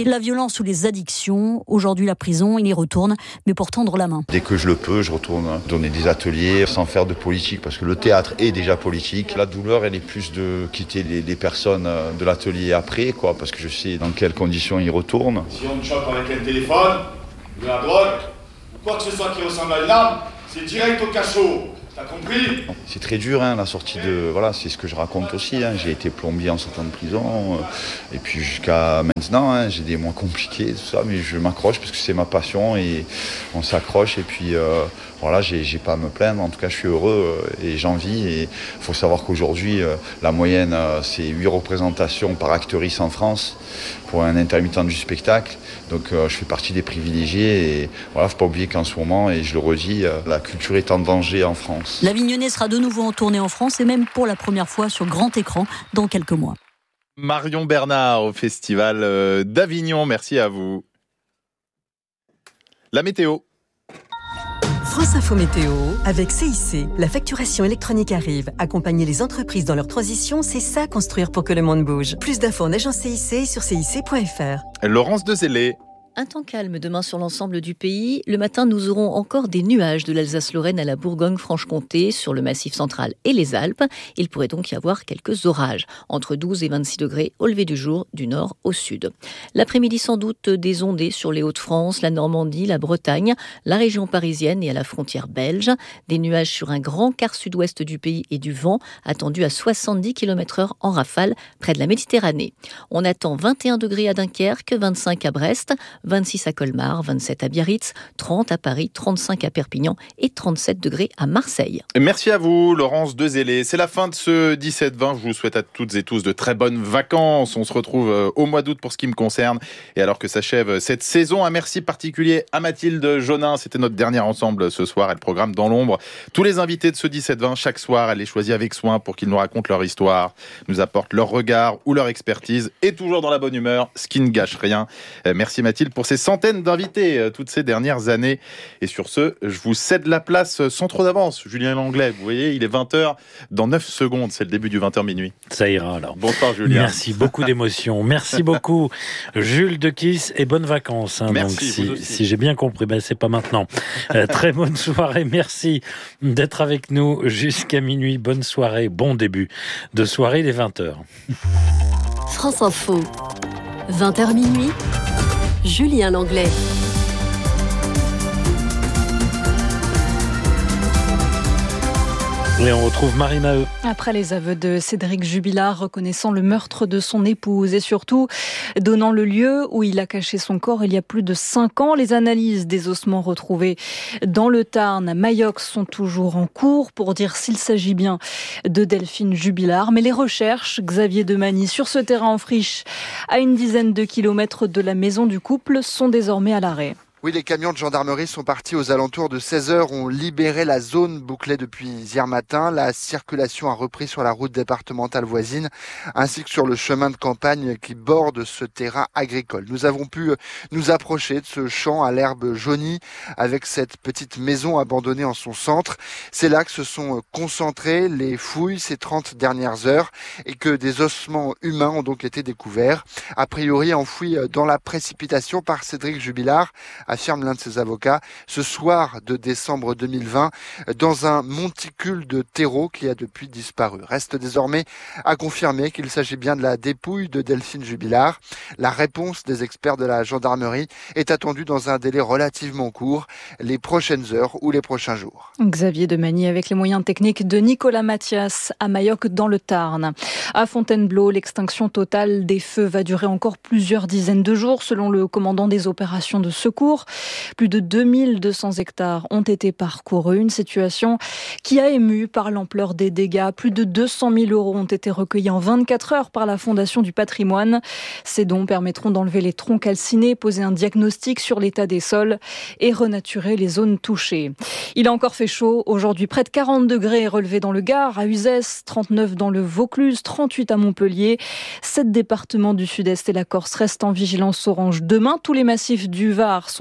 La violence ou les addictions, aujourd'hui la prison, il y retourne, mais pour tendre la main. Dès que je le peux, je retourne donner des ateliers sans faire de politique, parce que le théâtre est déjà politique. La douleur, elle est plus de quitter les personnes de l'atelier après, quoi, parce que je sais dans quelles conditions ils retournent. Si on te chope avec un téléphone, de la drogue, ou quoi que ce soit qui ressemble à une arme, c'est direct au cachot. T'as compris ? C'est très dur, la sortie de... Voilà, c'est ce que je raconte aussi. J'ai été plombier en sortant de prison. Et puis jusqu'à maintenant, j'ai des mois compliqués, tout ça. Mais je m'accroche parce que c'est ma passion et on s'accroche. Et puis voilà, j'ai pas à me plaindre. En tout cas, je suis heureux et j'en vis. Et il faut savoir qu'aujourd'hui, la moyenne, c'est 8 représentations par actrice en France pour un intermittent du spectacle. Donc je fais partie des privilégiés. Et voilà, faut pas oublier qu'en ce moment, et je le redis, la culture est en danger en France. L'Avignonnais sera de nouveau en tournée en France et même pour la première fois sur grand écran dans quelques mois. Marion Bernard au Festival d'Avignon, merci à vous. La météo. France Info Météo, avec CIC, la facturation électronique arrive. Accompagner les entreprises dans leur transition, c'est ça construire pour que le monde bouge. Plus d'infos en agence CIC et sur cic.fr. Laurence Dezellé. Un temps calme demain sur l'ensemble du pays. Le matin, nous aurons encore des nuages de l'Alsace-Lorraine à la Bourgogne-Franche-Comté sur le Massif central et les Alpes. Il pourrait donc y avoir quelques orages, entre 12 et 26 degrés au lever du jour, du nord au sud. L'après-midi, sans doute des ondées sur les Hauts-de-France, la Normandie, la Bretagne, la région parisienne et à la frontière belge. Des nuages sur un grand quart sud-ouest du pays et du vent attendu à 70 km/h en rafale près de la Méditerranée. On attend 21 degrés à Dunkerque, 25 à Brest, 26 à Colmar, 27 à Biarritz, 30 à Paris, 35 à Perpignan et 37 degrés à Marseille. Merci à vous, Laurence Dezellé. C'est la fin de ce 17-20. Je vous souhaite à toutes et tous de très bonnes vacances. On se retrouve au mois d'août pour ce qui me concerne. Et alors que s'achève cette saison, un merci particulier à Mathilde Jonin. C'était notre dernière ensemble ce soir. Elle programme Dans l'ombre tous les invités de ce 17-20. Chaque soir, elle les choisit avec soin pour qu'ils nous racontent leur histoire, nous apportent leur regard ou leur expertise. Et toujours dans la bonne humeur, ce qui ne gâche rien. Merci Mathilde pour ces centaines d'invités toutes ces dernières années. Et sur ce, je vous cède la place sans trop d'avance. Julien Langlais, vous voyez, il est 20h dans 9 secondes. C'est le début du 20h minuit. Ça ira alors. Bonsoir Julien. Merci, beaucoup d'émotions. Merci beaucoup Jules de Kiss et bonnes vacances. Merci. Donc, si j'ai bien compris, c'est pas maintenant. Très bonne soirée. Merci d'être avec nous jusqu'à minuit. Bonne soirée, bon début de soirée, les 20h. France Info, 20h minuit. Julien Langlais. Et on retrouve Marie Maheu. Après les aveux de Cédric Jubilard reconnaissant le meurtre de son épouse et surtout donnant le lieu où il a caché son corps il y a plus de 5 ans, les analyses des ossements retrouvés dans le Tarn à Mayoc sont toujours en cours pour dire s'il s'agit bien de Delphine Jubilard. Mais les recherches, Xavier Demagny, sur ce terrain en friche, à une dizaine de kilomètres de la maison du couple, sont désormais à l'arrêt. Oui, les camions de gendarmerie sont partis aux alentours de 16h, ont libéré la zone bouclée depuis hier matin. La circulation a repris sur la route départementale voisine, ainsi que sur le chemin de campagne qui borde ce terrain agricole. Nous avons pu nous approcher de ce champ à l'herbe jaunie, avec cette petite maison abandonnée en son centre. C'est là que se sont concentrées les fouilles ces 30 dernières heures et que des ossements humains ont donc été découverts, a priori enfouis dans la précipitation par Cédric Jubilard, affirme l'un de ses avocats, ce soir de décembre 2020, dans un monticule de terreau qui a depuis disparu. Reste désormais à confirmer qu'il s'agit bien de la dépouille de Delphine Jubilard. La réponse des experts de la gendarmerie est attendue dans un délai relativement court, les prochaines heures ou les prochains jours. Xavier Demagny avec les moyens techniques de Nicolas Mathias à Mayoc dans le Tarn. À Fontainebleau, l'extinction totale des feux va durer encore plusieurs dizaines de jours selon le commandant des opérations de secours. Plus de 2200 hectares ont été parcourus, une situation qui a ému par l'ampleur des dégâts. Plus de 200 000 € ont été recueillis en 24 heures par la Fondation du patrimoine. Ces dons permettront d'enlever les troncs calcinés, poser un diagnostic sur l'état des sols et renaturer les zones touchées. Il a encore fait chaud. Aujourd'hui, près de 40 degrés relevés dans le Gard, à Uzès, 39 dans le Vaucluse, 38 à Montpellier. 7 départements du Sud-Est et la Corse restent en vigilance orange. Demain, tous les massifs du Var sont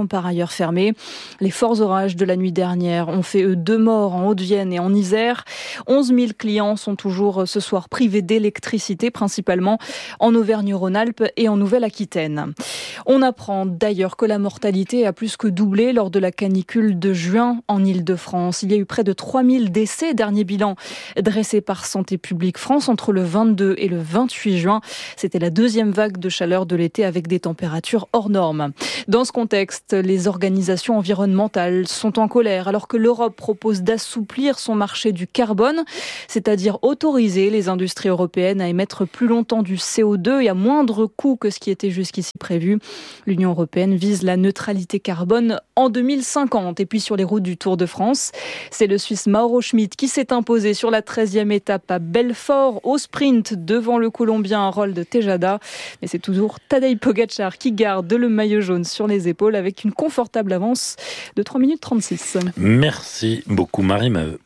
sont par ailleurs fermés. Les forts orages de la nuit dernière ont fait 2 morts en Haute-Vienne et en Isère. 11 000 clients sont toujours ce soir privés d'électricité, principalement en Auvergne-Rhône-Alpes et en Nouvelle-Aquitaine. On apprend d'ailleurs que la mortalité a plus que doublé lors de la canicule de juin en Île-de-France. Il y a eu près de 3000 décès, dernier bilan dressé par Santé publique France entre le 22 et le 28 juin. C'était la 2e vague de chaleur de l'été avec des températures hors normes. Dans ce contexte, les organisations environnementales sont en colère alors que l'Europe propose d'assouplir son marché du carbone, c'est-à-dire autoriser les industries européennes à émettre plus longtemps du CO2 et à moindre coût que ce qui était jusqu'ici prévu. L'Union européenne vise la neutralité carbone en 2050. Et puis sur les routes du Tour de France, c'est le Suisse Mauro Schmid qui s'est imposé sur la 13e étape à Belfort au sprint devant le Colombien Harold Tejada. Mais c'est toujours Tadej Pogačar qui garde le maillot jaune sur les épaules avec une confortable avance de 3 minutes 36. Merci beaucoup Marie-Maheu.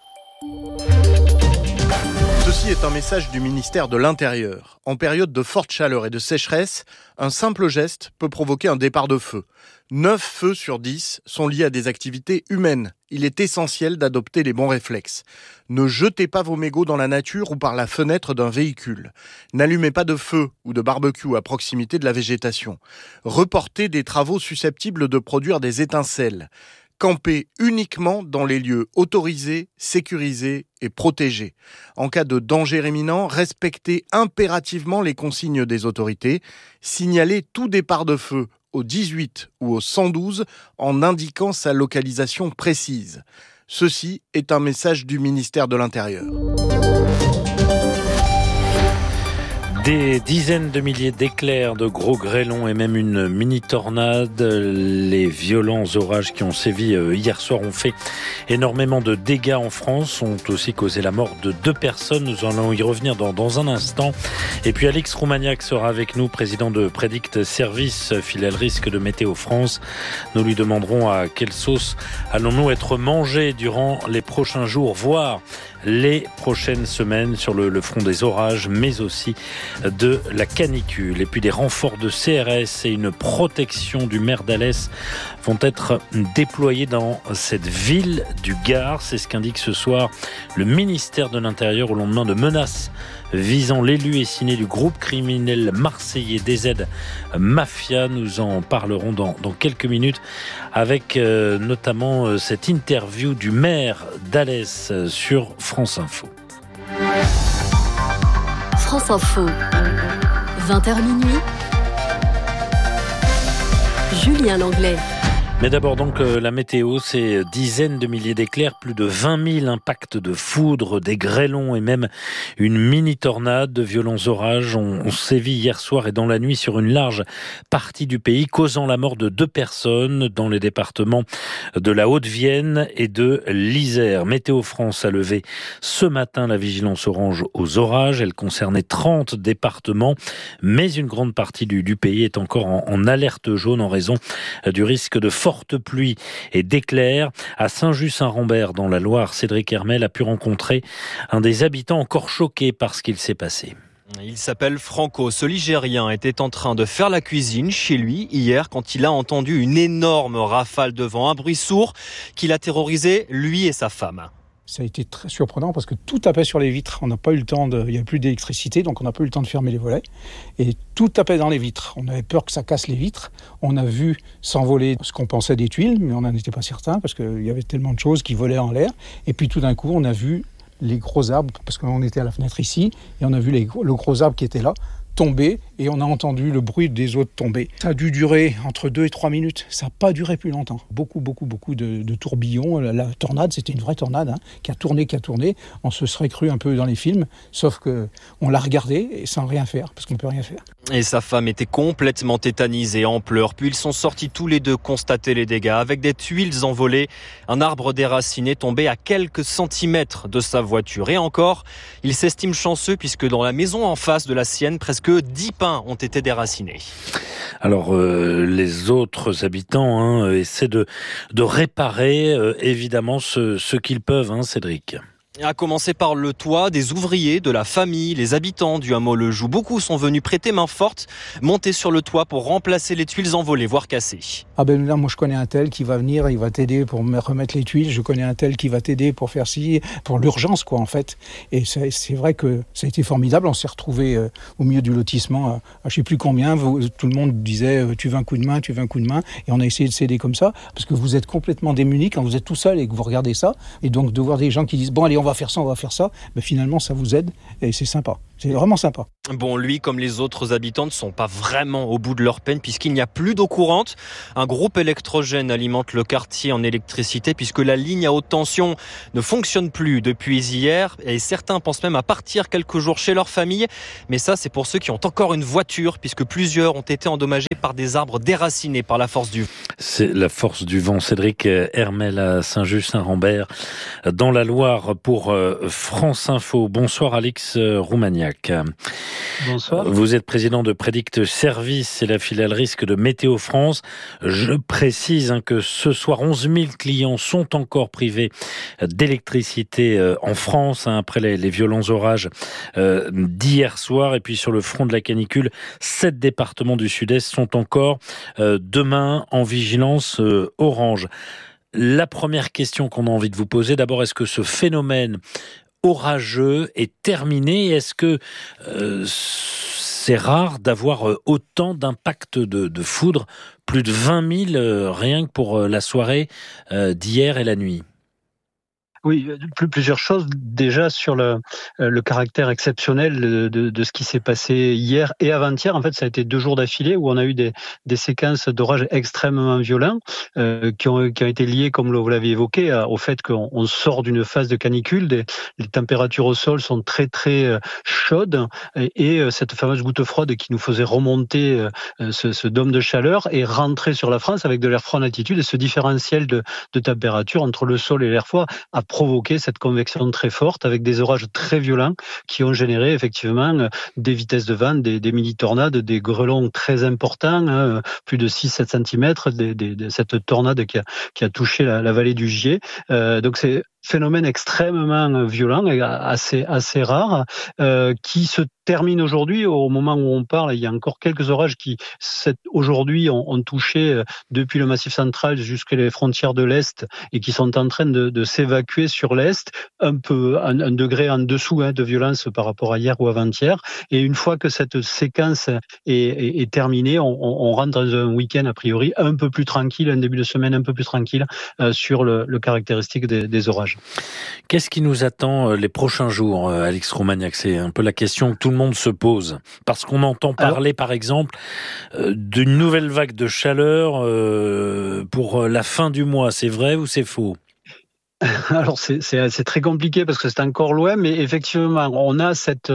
Ceci est un message du ministère de l'Intérieur. En période de forte chaleur et de sécheresse, un simple geste peut provoquer un départ de feu. 9 feux sur 10 sont liés à des activités humaines. Il est essentiel d'adopter les bons réflexes. Ne jetez pas vos mégots dans la nature ou par la fenêtre d'un véhicule. N'allumez pas de feu ou de barbecue à proximité de la végétation. Reportez des travaux susceptibles de produire des étincelles. Campez uniquement dans les lieux autorisés, sécurisés et protégés. En cas de danger imminent, respectez impérativement les consignes des autorités. Signalez tout départ de feu au 18 ou au 112 en indiquant sa localisation précise. Ceci est un message du ministère de l'Intérieur. Des dizaines de milliers d'éclairs, de gros grêlons et même une mini-tornade. Les violents orages qui ont sévi hier soir ont fait énormément de dégâts en France, ont aussi causé la mort de 2 personnes. Nous allons y revenir dans un instant. Et puis Alix Roumaniac sera avec nous, président de Predict Service, filiale risque de Météo France. Nous lui demanderons à quelle sauce allons-nous être mangés durant les prochains jours, voire les prochaines semaines sur le front des orages, mais aussi de la canicule. Et puis des renforts de CRS et une protection du maire d'Alès vont être déployés dans cette ville du Gard. C'est ce qu'indique ce soir le ministère de l'Intérieur au lendemain de menaces visant l'élu et signé du groupe criminel marseillais DZ Mafia. Nous en parlerons dans quelques minutes avec notamment cette interview du maire d'Alès sur France Info. France Info, 20h minuit, Julien Langlais. Mais d'abord donc la météo, c'est dizaines de milliers d'éclairs, plus de 20 000 impacts de foudre, des grêlons et même une mini-tornade. De violents orages ont sévi hier soir et dans la nuit sur une large partie du pays, causant la mort de 2 personnes dans les départements de la Haute-Vienne et de l'Isère. Météo France a levé ce matin la vigilance orange aux orages. Elle concernait 30 départements, mais une grande partie du pays est encore en alerte jaune en raison du risque de forte pluie et d'éclairs. À Saint-Just-Saint-Rambert, dans la Loire, Cédric Hermel a pu rencontrer un des habitants encore choqués par ce qu'il s'est passé. Il s'appelle Franco. Ce Ligérien était en train de faire la cuisine chez lui hier quand il a entendu une énorme rafale de vent, un bruit sourd qui l'a terrorisé, lui et sa femme. Ça a été très surprenant parce que tout tapait sur les vitres. On n'a pas eu le temps il n'y a plus d'électricité, donc on n'a pas eu le temps de fermer les volets. Et tout tapait dans les vitres. On avait peur que ça casse les vitres. On a vu s'envoler ce qu'on pensait des tuiles, mais on n'en était pas certain parce qu'il y avait tellement de choses qui volaient en l'air. Et puis tout d'un coup, on a vu les gros arbres, parce qu'on était à la fenêtre ici, et on a vu le gros arbre qui était là tomber, et on a entendu le bruit des autres tomber. Ça a dû durer entre 2 et 3 minutes. Ça n'a pas duré plus longtemps. Beaucoup de tourbillons. La tornade, c'était une vraie tornade, qui a tourné. On se serait cru un peu dans les films, sauf qu'on l'a regardé et sans rien faire, parce qu'on ne peut rien faire. Et sa femme était complètement tétanisée, en pleurs. Puis ils sont sortis tous les deux constater les dégâts, avec des tuiles envolées, un arbre déraciné tombé à quelques centimètres de sa voiture. Et encore, il s'estime chanceux puisque dans la maison en face de la sienne, presque 10 pins ont été déracinés. Alors les autres habitants essaient de réparer évidemment ce qu'ils peuvent, Cédric. À commencer par le toit, des ouvriers, de la famille, les habitants du hameau Le Joux. Beaucoup sont venus prêter main forte, monter sur le toit pour remplacer les tuiles envolées, voire cassées. Ah ben là, moi je connais un tel qui va venir, il va t'aider pour me remettre les tuiles. Je connais un tel qui va t'aider pour faire ci, pour l'urgence quoi en fait. Et c'est vrai que ça a été formidable. On s'est retrouvés au milieu du lotissement à je sais plus combien. Tout le monde disait tu veux un coup de main, tu veux un coup de main. Et on a essayé de s'aider comme ça parce que vous êtes complètement démunis quand vous êtes tout seul et que vous regardez ça. Et donc de voir des gens qui disent bon allez on va faire ça, ben finalement ça vous aide et c'est sympa. C'est vraiment sympa. Bon, lui, comme les autres habitants, ne sont pas vraiment au bout de leur peine puisqu'il n'y a plus d'eau courante. Un groupe électrogène alimente le quartier en électricité puisque la ligne à haute tension ne fonctionne plus depuis hier et certains pensent même à partir quelques jours chez leur famille. Mais ça, c'est pour ceux qui ont encore une voiture puisque plusieurs ont été endommagés par des arbres déracinés par la force du vent. C'est la force du vent. Cédric Hermel à Saint-Just-Saint-Rambert dans la Loire pour France Info. Bonsoir Alix Roumaniac. Bonsoir. Vous êtes président de Prédict Service, c'est la filiale risque de Météo France. Je précise que ce soir, 11 000 clients sont encore privés d'électricité en France après les violents orages d'hier soir. Et puis sur le front de la canicule, 7 départements du Sud-Est sont encore demain en vigilance orange. La première question qu'on a envie de vous poser, d'abord, est-ce que ce phénomène orageux est terminé? Est-ce que c'est rare d'avoir autant d'impact de foudre, plus de 20 000 rien que pour la soirée d'hier et la nuit? Oui, plusieurs choses. Déjà sur le caractère exceptionnel de ce qui s'est passé hier et avant-hier. En fait, ça a été 2 jours d'affilée où on a eu des séquences d'orages extrêmement violents qui ont été liées, comme vous l'aviez évoqué, au fait qu'on sort d'une phase de canicule. Les températures au sol sont très très chaudes et cette fameuse goutte froide qui nous faisait remonter ce dôme de chaleur et rentrer sur la France avec de l'air froid en altitude. Et ce différentiel de température entre le sol et l'air froid a provoqué cette convection très forte avec des orages très violents qui ont généré effectivement des vitesses de vent, des mini-tornades, des grêlons très importants, plus de 6-7 cm, cette tornade qui a touché la vallée du Gier. Donc c'est phénomène extrêmement violent et assez rare qui se termine aujourd'hui. Au moment où on parle, il y a encore quelques orages qui aujourd'hui ont touché depuis le Massif central jusqu'à les frontières de l'Est et qui sont en train de s'évacuer sur l'Est, un degré en dessous de violence par rapport à hier ou avant-hier. Et une fois que cette séquence est terminée, on rentre dans un week-end a priori un peu plus tranquille, un début de semaine un peu plus tranquille sur le caractéristique des orages. Qu'est-ce qui nous attend les prochains jours, Alix Roumaniac? C'est un peu la question que tout le monde se pose. Parce qu'on entend parler, par exemple, d'une nouvelle vague de chaleur pour la fin du mois. C'est vrai ou c'est faux? Alors c'est très compliqué parce que c'est encore loin, mais effectivement on a cette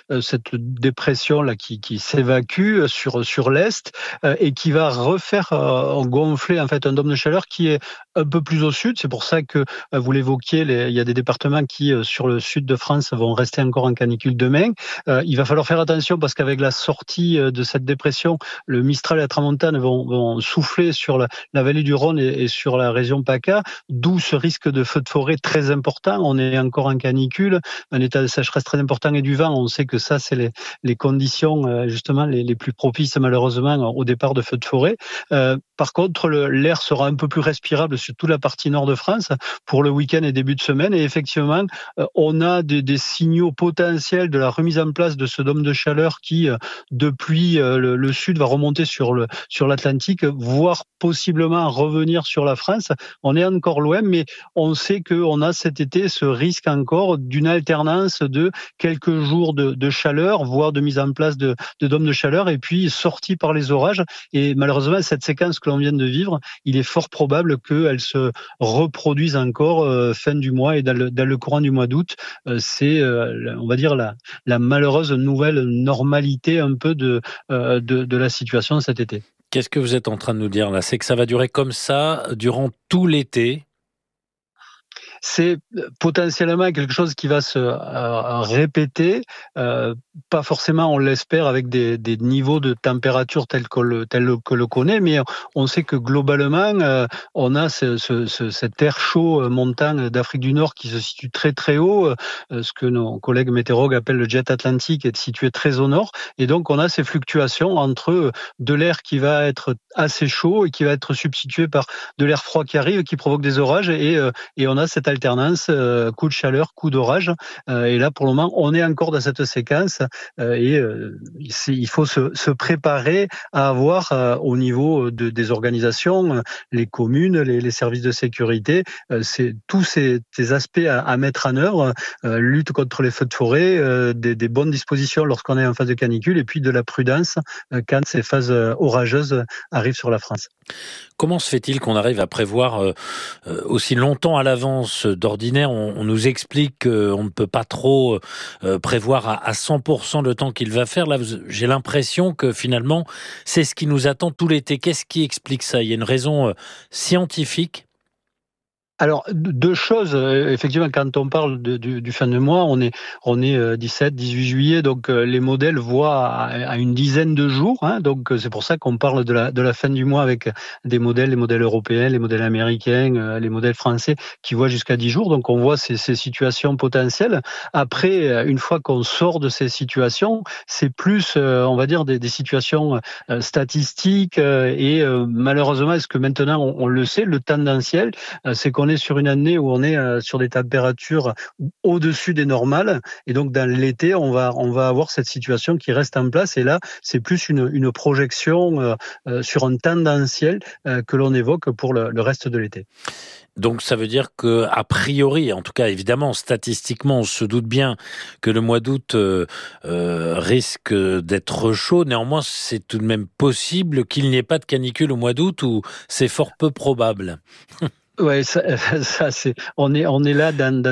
dépression là qui s'évacue sur l'est et qui va refaire gonfler en fait un dôme de chaleur qui est un peu plus au sud. C'est pour ça que vous l'évoquiez, il y a des départements qui sur le sud de France vont rester encore en canicule demain. Il va falloir faire attention parce qu'avec la sortie de cette dépression, le Mistral et la Tramontane vont souffler sur la vallée du Rhône et sur la région PACA, d'où ce risque de feu de forêt très important. On est encore en canicule, un état de sécheresse très important et du vent. On sait que ça, c'est les conditions justement les plus propices malheureusement au départ de feux de forêt. Par contre, l'air sera un peu plus respirable sur toute la partie nord de France pour le week-end et début de semaine. Et effectivement, on a des signaux potentiels de la remise en place de ce dôme de chaleur qui, depuis le sud, va remonter sur l'Atlantique, voire possiblement revenir sur la France. On est encore loin, mais on sait qu'on a cet été ce risque encore d'une alternance de quelques jours de chaleur, voire de mise en place de dômes de chaleur, et puis sortie par les orages. Et malheureusement, cette séquence que l'on vient de vivre, il est fort probable qu'elle se reproduise encore fin du mois et dans le courant du mois d'août. C'est, on va dire, la malheureuse nouvelle normalité un peu de la situation cet été. Qu'est-ce que vous êtes en train de nous dire là? C'est que ça va durer comme ça durant tout l'été? c'est potentiellement quelque chose qui va se répéter, pas forcément, on l'espère, avec des niveaux de température tels que le connaît, mais on sait que globalement, on a cet air chaud montant d'Afrique du Nord qui se situe très très haut, ce que nos collègues météorologues appellent le jet atlantique, est situé très au nord, et donc on a ces fluctuations entre de l'air qui va être assez chaud et qui va être substitué par de l'air froid qui arrive, qui provoque des orages, et on a cette alternance, coup de chaleur, coup d'orage, et là pour le moment on est encore dans cette séquence, il faut se préparer à avoir au niveau des organisations, les communes, les services de sécurité, c'est tous ces aspects à mettre en œuvre, lutte contre les feux de forêt, des bonnes dispositions lorsqu'on est en phase de canicule, et puis de la prudence quand ces phases orageuses arrivent sur la France. Comment se fait-il qu'on arrive à prévoir aussi longtemps à l'avance? D'ordinaire, on nous explique qu'on ne peut pas trop prévoir à 100% le temps qu'il va faire. Là, j'ai l'impression que finalement, c'est ce qui nous attend tout l'été. Qu'est-ce qui explique ça? Il y a une raison scientifique? Alors, deux choses. Effectivement, quand on parle du fin de mois, on est 17, 18 juillet, donc les modèles voient à une dizaine de jours. Donc, c'est pour ça qu'on parle de la fin du mois avec les modèles européens, les modèles américains, les modèles français qui voient jusqu'à 10 jours. Donc, on voit ces situations potentielles. Après, une fois qu'on sort de ces situations, c'est plus, on va dire, des situations statistiques. Et malheureusement, est-ce que maintenant, on le sait, le tendanciel, c'est qu'on est sur une année où on est sur des températures au-dessus des normales, et donc dans l'été on va avoir cette situation qui reste en place, et là c'est plus une projection sur un tendanciel que l'on évoque pour le reste de l'été. Donc ça veut dire que, a priori, en tout cas évidemment statistiquement, on se doute bien que le mois d'août risque d'être chaud. Néanmoins, c'est tout de même possible qu'il n'y ait pas de canicule au mois d'août, ou c'est fort peu probable. Ouais, ça c'est, on est là dans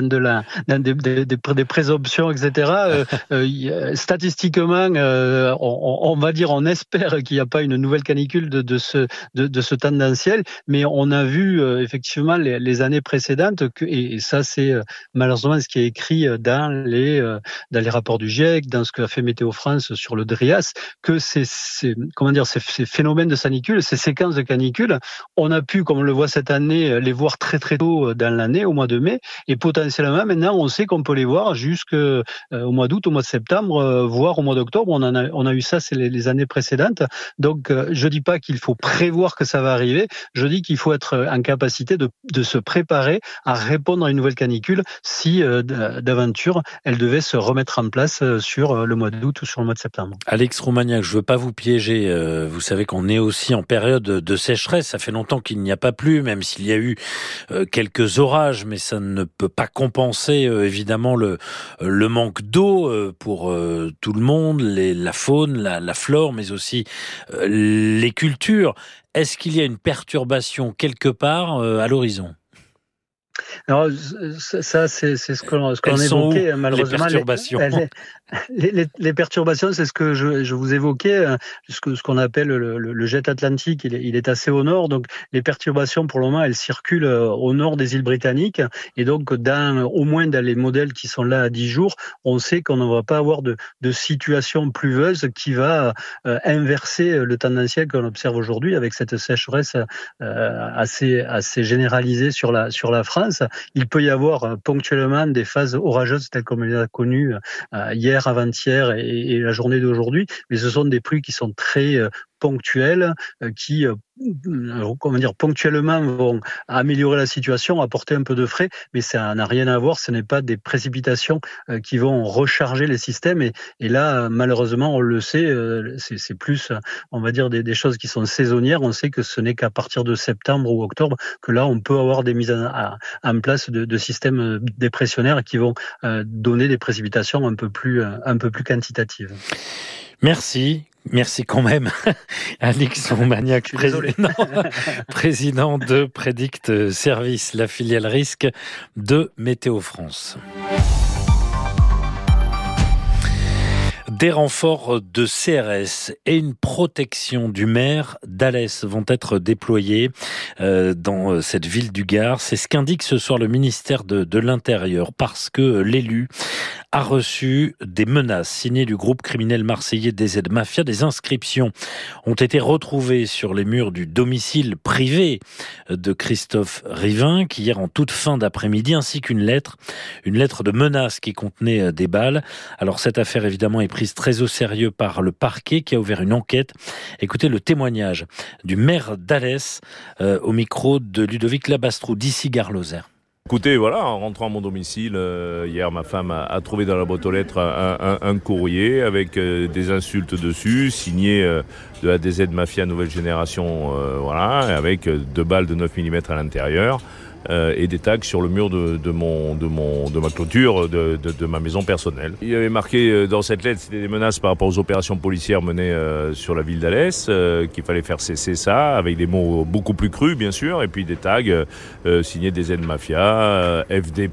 des présomptions, etc. Statistiquement, on va dire, on espère qu'il n'y a pas une nouvelle canicule de ce tendanciel, mais on a vu effectivement les années précédentes et ça c'est malheureusement ce qui est écrit dans les rapports du GIEC, dans ce qu'a fait Météo France sur le DRIAS, que ces phénomènes de canicule, ces séquences de canicule, on a pu, comme on le voit cette année, les voir très très tôt dans l'année, au mois de mai, et potentiellement maintenant on sait qu'on peut les voir jusqu'au mois d'août, au mois de septembre, voire au mois d'octobre. On a eu ça, c'est les années précédentes. Donc je dis pas qu'il faut prévoir que ça va arriver, je dis qu'il faut être en capacité de se préparer à répondre à une nouvelle canicule si d'aventure elle devait se remettre en place sur le mois d'août ou sur le mois de septembre. Alex Roumaniac, je veux pas vous piéger, vous savez qu'on est aussi en période de sécheresse, ça fait longtemps qu'il n'y a pas plu, même s'il y a eu quelques orages, mais ça ne peut pas compenser évidemment le manque d'eau pour tout le monde, la faune, la flore, mais aussi les cultures. Est-ce qu'il y a une perturbation quelque part à l'horizon? Alors ça c'est ce qu'on évoquait, malheureusement. Les perturbations. Les perturbations, c'est ce que je vous évoquais, ce qu'on appelle le jet atlantique. Il est assez au nord, donc les perturbations pour le moment elles circulent au nord des îles britanniques, et donc au moins dans les modèles qui sont là à 10 jours, on sait qu'on ne va pas avoir de situation pluvieuse qui va inverser le tendanciel qu'on observe aujourd'hui avec cette sécheresse assez généralisée sur la France. Il peut y avoir ponctuellement des phases orageuses telles qu'on les a connues hier, avant-hier et la journée d'aujourd'hui, mais ce sont des pluies qui sont très ponctuelles, qui ponctuellement vont améliorer la situation, apporter un peu de frais, mais ça n'a rien à voir, ce n'est pas des précipitations qui vont recharger les systèmes, et là malheureusement on le sait, c'est plus on va dire des choses qui sont saisonnières. On sait que ce n'est qu'à partir de septembre ou octobre que là on peut avoir des mises en place de systèmes dépressionnaires qui vont donner des précipitations un peu plus quantitatives. Merci quand même, Alex Roumaniac, président de Prédict Service, la filiale risque de Météo France. Des renforts de CRS et une protection du maire d'Alès vont être déployés dans cette ville du Gard. C'est ce qu'indique ce soir le ministère de l'Intérieur, parce que l'élu a reçu des menaces signées du groupe criminel marseillais DZ Mafia. Des inscriptions ont été retrouvées sur les murs du domicile privé de Christophe Rivin, qui hier en toute fin d'après-midi, ainsi qu'une lettre de menace qui contenait des balles. Alors cette affaire évidemment est prise très au sérieux par le parquet qui a ouvert une enquête. Écoutez le témoignage du maire d'Alès au micro de Ludovic Labastrou d'ici Gare-Lozère. Écoutez, voilà, en rentrant à mon domicile, hier, ma femme a trouvé dans la boîte aux lettres un courrier avec des insultes dessus, signé de la DZ Mafia Nouvelle Génération, voilà, avec 2 balles de 9 mm à l'intérieur. Et des tags sur le mur de ma clôture de ma maison personnelle. Il y avait marqué dans cette lettre, c'était des menaces par rapport aux opérations policières menées sur la ville d'Alès, qu'il fallait faire cesser ça, avec des mots beaucoup plus crus bien sûr, et puis des tags signés des aides mafia, FDP,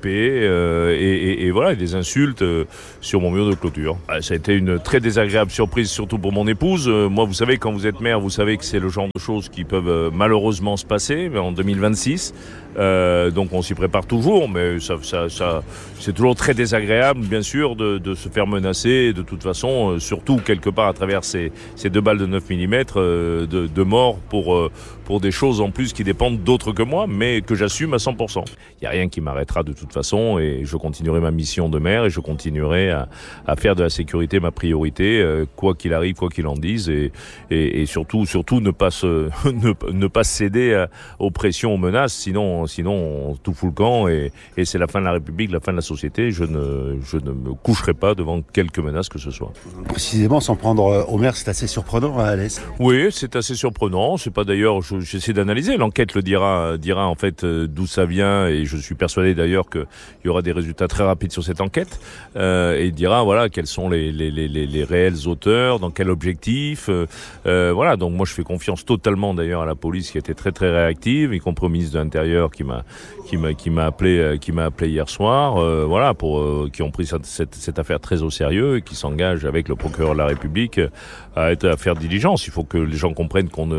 et voilà, des insultes sur mon mur de clôture. Ça a été une très désagréable surprise, surtout pour mon épouse. Moi, vous savez, quand vous êtes maire, vous savez que c'est le genre de choses qui peuvent malheureusement se passer en 2026. Donc on s'y prépare toujours, mais ça c'est toujours très désagréable, bien sûr, de se faire menacer, de toute façon, surtout quelque part à travers ces 2 balles de 9 mm de mort pour des choses en plus qui dépendent d'autres que moi, mais que j'assume à 100%. Il n'y a rien qui m'arrêtera de toute façon, et je continuerai ma mission de maire, et je continuerai à faire de la sécurité ma priorité, quoi qu'il arrive, quoi qu'il en dise, et surtout ne pas céder aux pressions, aux menaces, sinon on tout fout le camp, et c'est la fin de la République, la fin de la société. Je ne me coucherai pas devant quelque menace que ce soit. Précisément, s'en prendre au maire, c'est assez surprenant à Alès. Oui, c'est assez surprenant. C'est pas d'ailleurs, j'essaie d'analyser. L'enquête le dira en fait d'où ça vient, et je suis persuadé d'ailleurs qu'il y aura des résultats très rapides sur cette enquête. Et il dira voilà quels sont les réels auteurs, dans quel objectif. Voilà. Donc moi je fais confiance totalement d'ailleurs à la police qui a été très très réactive, y compris au ministre de l'Intérieur qui m'a appelé hier soir, voilà, qui ont pris cette affaire très au sérieux et qui s'engagent avec le procureur de la République à faire diligence. Il faut que les gens comprennent qu'on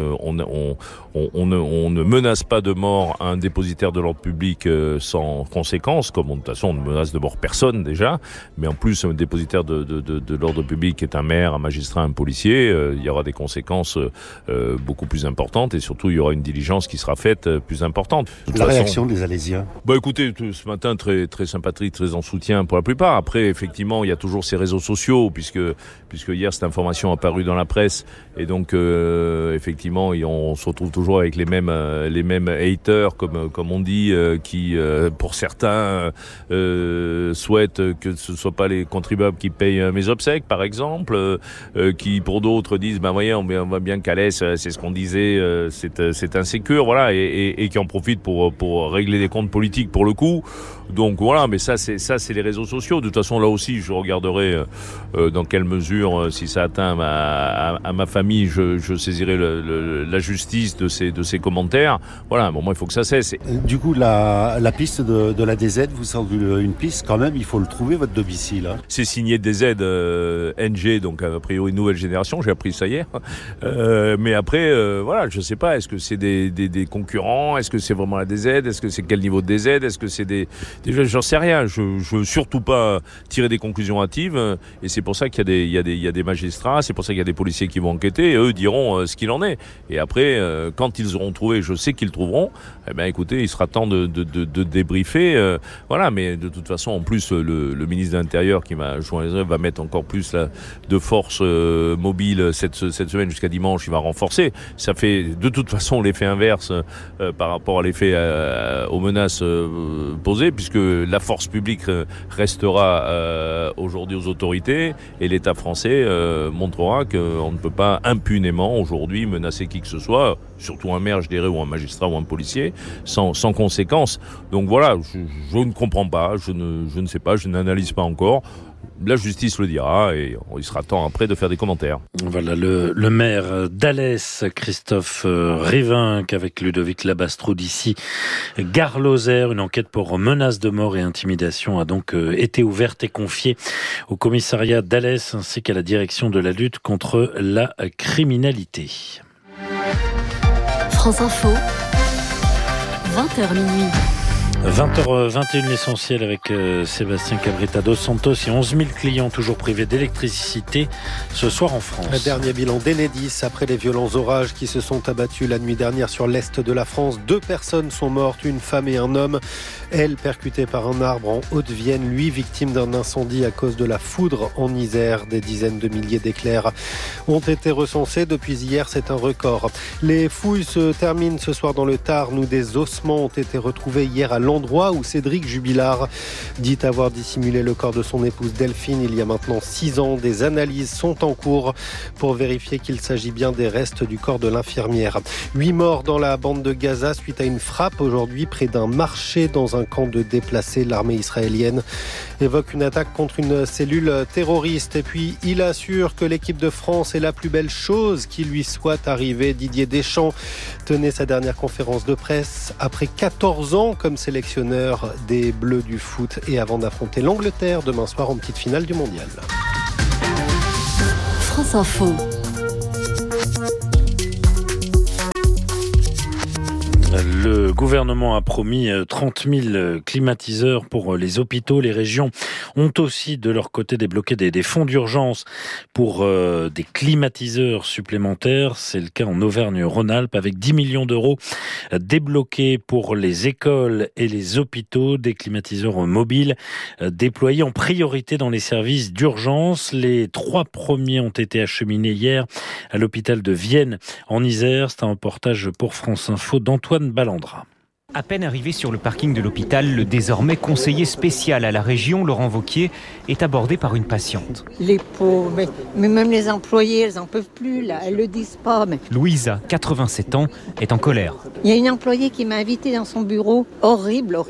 ne menace pas de mort un dépositaire de l'ordre public sans conséquence, comme de toute façon on ne menace de mort personne déjà, mais en plus un dépositaire de l'ordre public est un maire, un magistrat, un policier, il y aura des conséquences beaucoup plus importantes, et surtout il y aura une diligence qui sera faite plus importante. La réaction des Alésiens? Écoutez, ce matin très très sympathique, très en soutien pour la plupart. Après, effectivement, il y a toujours ces réseaux sociaux, puisque hier cette information a paru dans la presse, et donc effectivement on se retrouve toujours avec les mêmes haters, comme on dit, qui pour certains souhaitent que ce ne soit pas les contribuables qui payent mes obsèques, par exemple, qui pour d'autres disent voyez, on voit bien qu'Alès, c'est ce qu'on disait, c'est insécure, voilà, et qui en profitent pour régler des comptes politiques pour le coup. Donc voilà, mais ça c'est les réseaux sociaux. De toute façon, là aussi, je regarderai dans quelle mesure, si ça atteint à ma famille, je saisirai la justice de ces commentaires. Voilà, à un moment, il faut que ça cesse. Du coup, la piste de la DZ, vous semble une piste quand même, il faut le trouver, votre domicile. Hein. C'est signé DZ NG, donc a priori Nouvelle Génération, j'ai appris ça hier. Mais après, voilà, je sais pas, est-ce que c'est des concurrents? Est-ce que c'est vraiment la DZ? Est-ce que c'est quel niveau de DZ? Est-ce que c'est déjà, j'en sais rien. Je veux surtout pas tirer des conclusions hâtives, et c'est pour ça qu'il y a des magistrats, c'est pour ça qu'il y a des policiers qui vont enquêter, et eux diront ce qu'il en est. Et après, quand ils auront trouvé, je sais qu'ils trouveront, écoutez, il sera temps de débriefer, voilà. Mais de toute façon, en plus, le ministre de l'Intérieur qui m'a joint les œuvres va mettre encore plus de force mobile cette semaine jusqu'à dimanche. Il va renforcer. Ça fait de toute façon l'effet inverse par rapport à l'effet aux menaces posées, puisque la force publique restera aujourd'hui aux autorités, et l'État français montrera qu'on ne peut pas impunément aujourd'hui menacer qui que ce soit, surtout un maire, je dirais, ou un magistrat ou un policier, sans conséquence. Donc voilà, je ne comprends pas, je ne sais pas, je n'analyse pas encore. La justice le dira et il sera temps après de faire des commentaires. Voilà le maire d'Alès, Christophe Rivinc, avec Ludovic Labastrou d'ici Gare-Lozère. Une enquête pour menaces de mort et intimidation a donc été ouverte et confiée au commissariat d'Alès ainsi qu'à la direction de la lutte contre la criminalité. France Info, 20h minuit. 20h21, l'essentiel avec Sébastien Cabrita dos Santos et 11 000 clients toujours privés d'électricité ce soir en France. Un dernier bilan d'Enedis après les violents orages qui se sont abattus la nuit dernière sur l'est de la France. 2 personnes sont mortes, une femme et un homme. Elle percutée par un arbre en Haute-Vienne, lui victime d'un incendie à cause de la foudre en Isère. Des dizaines de milliers d'éclairs ont été recensés depuis hier, c'est un record. Les fouilles se terminent ce soir dans le Tarn où des ossements ont été retrouvés hier à l'endroit où Cédric Jubilard dit avoir dissimulé le corps de son épouse Delphine il y a maintenant 6 ans. Des analyses sont en cours pour vérifier qu'il s'agit bien des restes du corps de l'infirmière. 8 morts dans la bande de Gaza suite à une frappe aujourd'hui près d'un marché dans un camp de déplacés. L'armée israélienne évoque une attaque contre une cellule terroriste. Et puis il assure que l'équipe de France est la plus belle chose qui lui soit arrivée. Didier Deschamps tenait sa dernière conférence de presse après 14 ans comme sélectionneur des Bleus du foot et avant d'affronter l'Angleterre demain soir en petite finale du Mondial. France Info. Le gouvernement a promis 30 000 climatiseurs pour les hôpitaux. Les régions ont aussi de leur côté débloqué des fonds d'urgence pour des climatiseurs supplémentaires. C'est le cas en Auvergne-Rhône-Alpes avec 10 millions d'euros débloqués pour les écoles et les hôpitaux. Des climatiseurs mobiles déployés en priorité dans les services d'urgence. Les 3 premiers ont été acheminés hier à l'hôpital de Vienne en Isère. C'est un reportage pour France Info d'Antoine Ballandra. À peine arrivé sur le parking de l'hôpital, le désormais conseiller spécial à la région, Laurent Wauquiez, est abordé par une patiente. Les pauvres, mais même les employés, elles n'en peuvent plus, là, elles le disent pas. Mais... Louisa, 87 ans, est en colère. Il y a une employée qui m'a invitée dans son bureau. Horrible.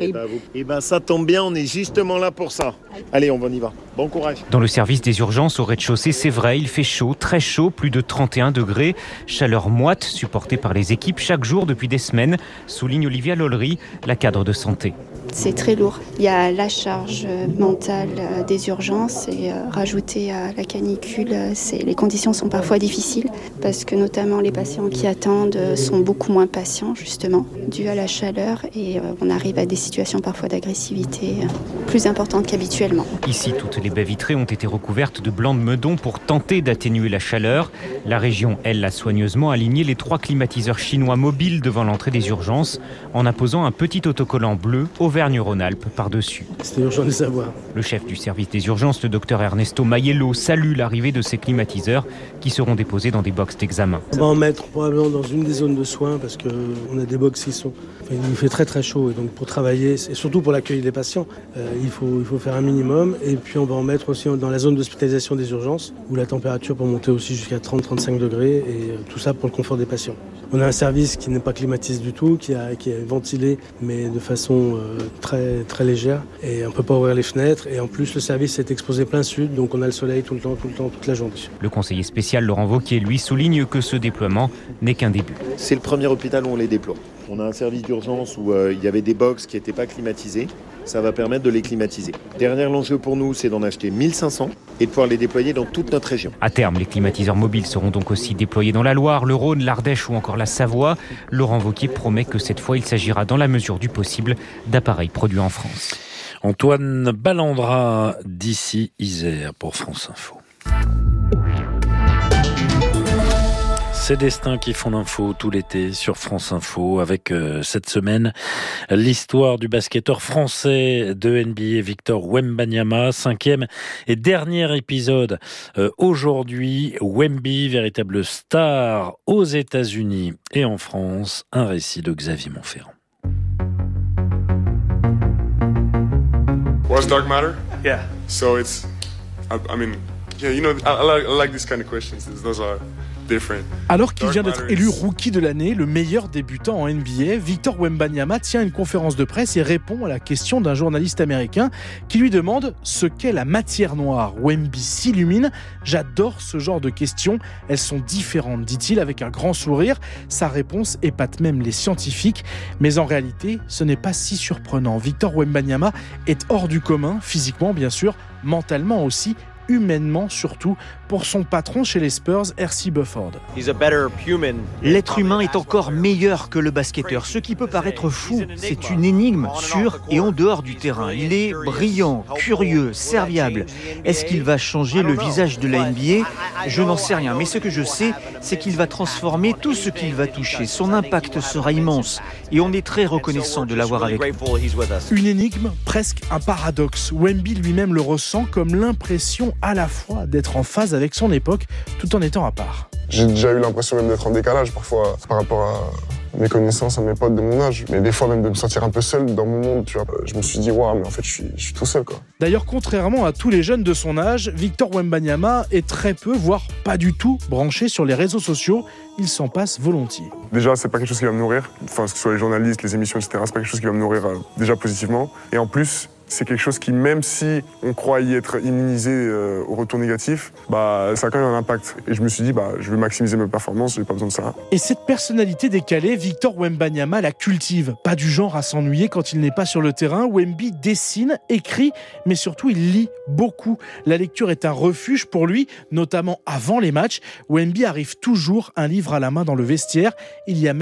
Ça tombe bien, on est justement là pour ça. Allez, on y va. Bon courage. Dans le service des urgences au rez-de-chaussée, c'est vrai, il fait chaud, très chaud, plus de 31 degrés. Chaleur moite supportée par les équipes chaque jour depuis des semaines, souligne Olivia Lollery, la cadre de santé. C'est très lourd. Il y a la charge mentale des urgences et rajouté à la canicule, les conditions sont parfois difficiles parce que notamment les patients qui attendent sont beaucoup moins patients justement dû à la chaleur et on arrive à des situations parfois d'agressivité plus importantes qu'habituellement. Ici, toutes les baies vitrées ont été recouvertes de blanc de meudon pour tenter d'atténuer la chaleur. La région, elle, a soigneusement aligné les 3 climatiseurs chinois mobiles devant l'entrée des urgences en apposant un petit autocollant bleu Auvergne-Rhône-Alpes par-dessus. C'était urgent de savoir. Le chef du service des urgences, le docteur Ernesto Maiello, salue l'arrivée de ces climatiseurs qui seront déposés dans des box d'examen. On va en mettre probablement dans une des zones de soins parce qu'on a des box qui sont... il nous fait très très chaud et donc pour travailler, et surtout pour l'accueil des patients, il faut faire un minimum et puis on va en mettre aussi dans la zone d'hospitalisation des urgences où la température peut monter aussi jusqu'à 30-35 degrés et tout ça pour le confort des patients. On a un service qui n'est pas climatisé du tout, qui est ventilé mais de façon très, très légère et on ne peut pas ouvrir les fenêtres et en plus le service est exposé plein sud donc on a le soleil tout le temps, toute la journée. Le conseiller spécial Laurent Wauquiez, lui, souligne que ce déploiement n'est qu'un début. C'est le premier hôpital où on les déploie. On a un service d'urgence où il y avait des box qui n'étaient pas climatisées. Ça va permettre de les climatiser. Derrière, l'enjeu pour nous, c'est d'en acheter 1500 et de pouvoir les déployer dans toute notre région. À terme, les climatiseurs mobiles seront donc aussi déployés dans la Loire, le Rhône, l'Ardèche ou encore la Savoie. Laurent Wauquiez promet que cette fois, il s'agira dans la mesure du possible d'appareils produits en France. Antoine Ballandra d'ici Isère pour France Info. Ces destins qui font l'info tout l'été sur France Info avec cette semaine l'histoire du basketteur français de NBA Victor Wembanyama, 5e et dernier épisode aujourd'hui. Wemby, véritable star aux États-Unis et en France, un récit de Xavier Montferrand. What's dark matter? Yeah. So it's, I mean, yeah, you know, I like these kind of questions. Those are Alors qu'il vient d'être élu rookie de l'année, le meilleur débutant en NBA, Victor Wembanyama tient une conférence de presse et répond à la question d'un journaliste américain qui lui demande ce qu'est la matière noire. Wemby s'illumine. « J'adore ce genre de questions. Elles sont différentes, dit-il avec un grand sourire. Sa réponse épate même les scientifiques. Mais en réalité, ce n'est pas si surprenant. Victor Wembanyama est hors du commun, physiquement bien sûr, mentalement aussi, humainement surtout, pour son patron chez les Spurs, R.C. Bufford. L'être humain est encore meilleur que le basketteur. Ce qui peut paraître fou, c'est une énigme sur et en dehors du terrain. Il est brillant, curieux, serviable. Est-ce qu'il va changer le visage de la NBA ? Je n'en sais rien, mais ce que je sais, c'est qu'il va transformer tout ce qu'il va toucher. Son impact sera immense et on est très reconnaissant de l'avoir avec nous. Une énigme, presque un paradoxe. Wemby lui-même le ressent comme l'impression à la fois d'être en phase avec son époque, tout en étant à part. J'ai déjà eu l'impression même d'être en décalage parfois par rapport à mes connaissances, à mes potes de mon âge. Mais des fois même de me sentir un peu seul dans mon monde, tu vois. Je me suis dit, waouh, mais en fait, je suis tout seul, quoi. D'ailleurs, contrairement à tous les jeunes de son âge, Victor Wembanyama est très peu, voire pas du tout, branché sur les réseaux sociaux. Il s'en passe volontiers. Déjà, c'est pas quelque chose qui va me nourrir. Enfin, que ce soit les journalistes, les émissions, etc., c'est pas quelque chose qui va me nourrir déjà positivement. Et en plus, c'est quelque chose qui, même si on croit y être immunisé au retour négatif, ça a quand même un impact. Et je me suis dit, je vais maximiser mes performances, j'ai pas besoin de ça. Et cette personnalité décalée, Victor Wembanyama la cultive. Pas du genre à s'ennuyer quand il n'est pas sur le terrain. Wemby dessine, écrit, mais surtout il lit beaucoup. La lecture est un refuge pour lui, notamment avant les matchs. Wemby arrive toujours un livre à la main dans le vestiaire. Il y a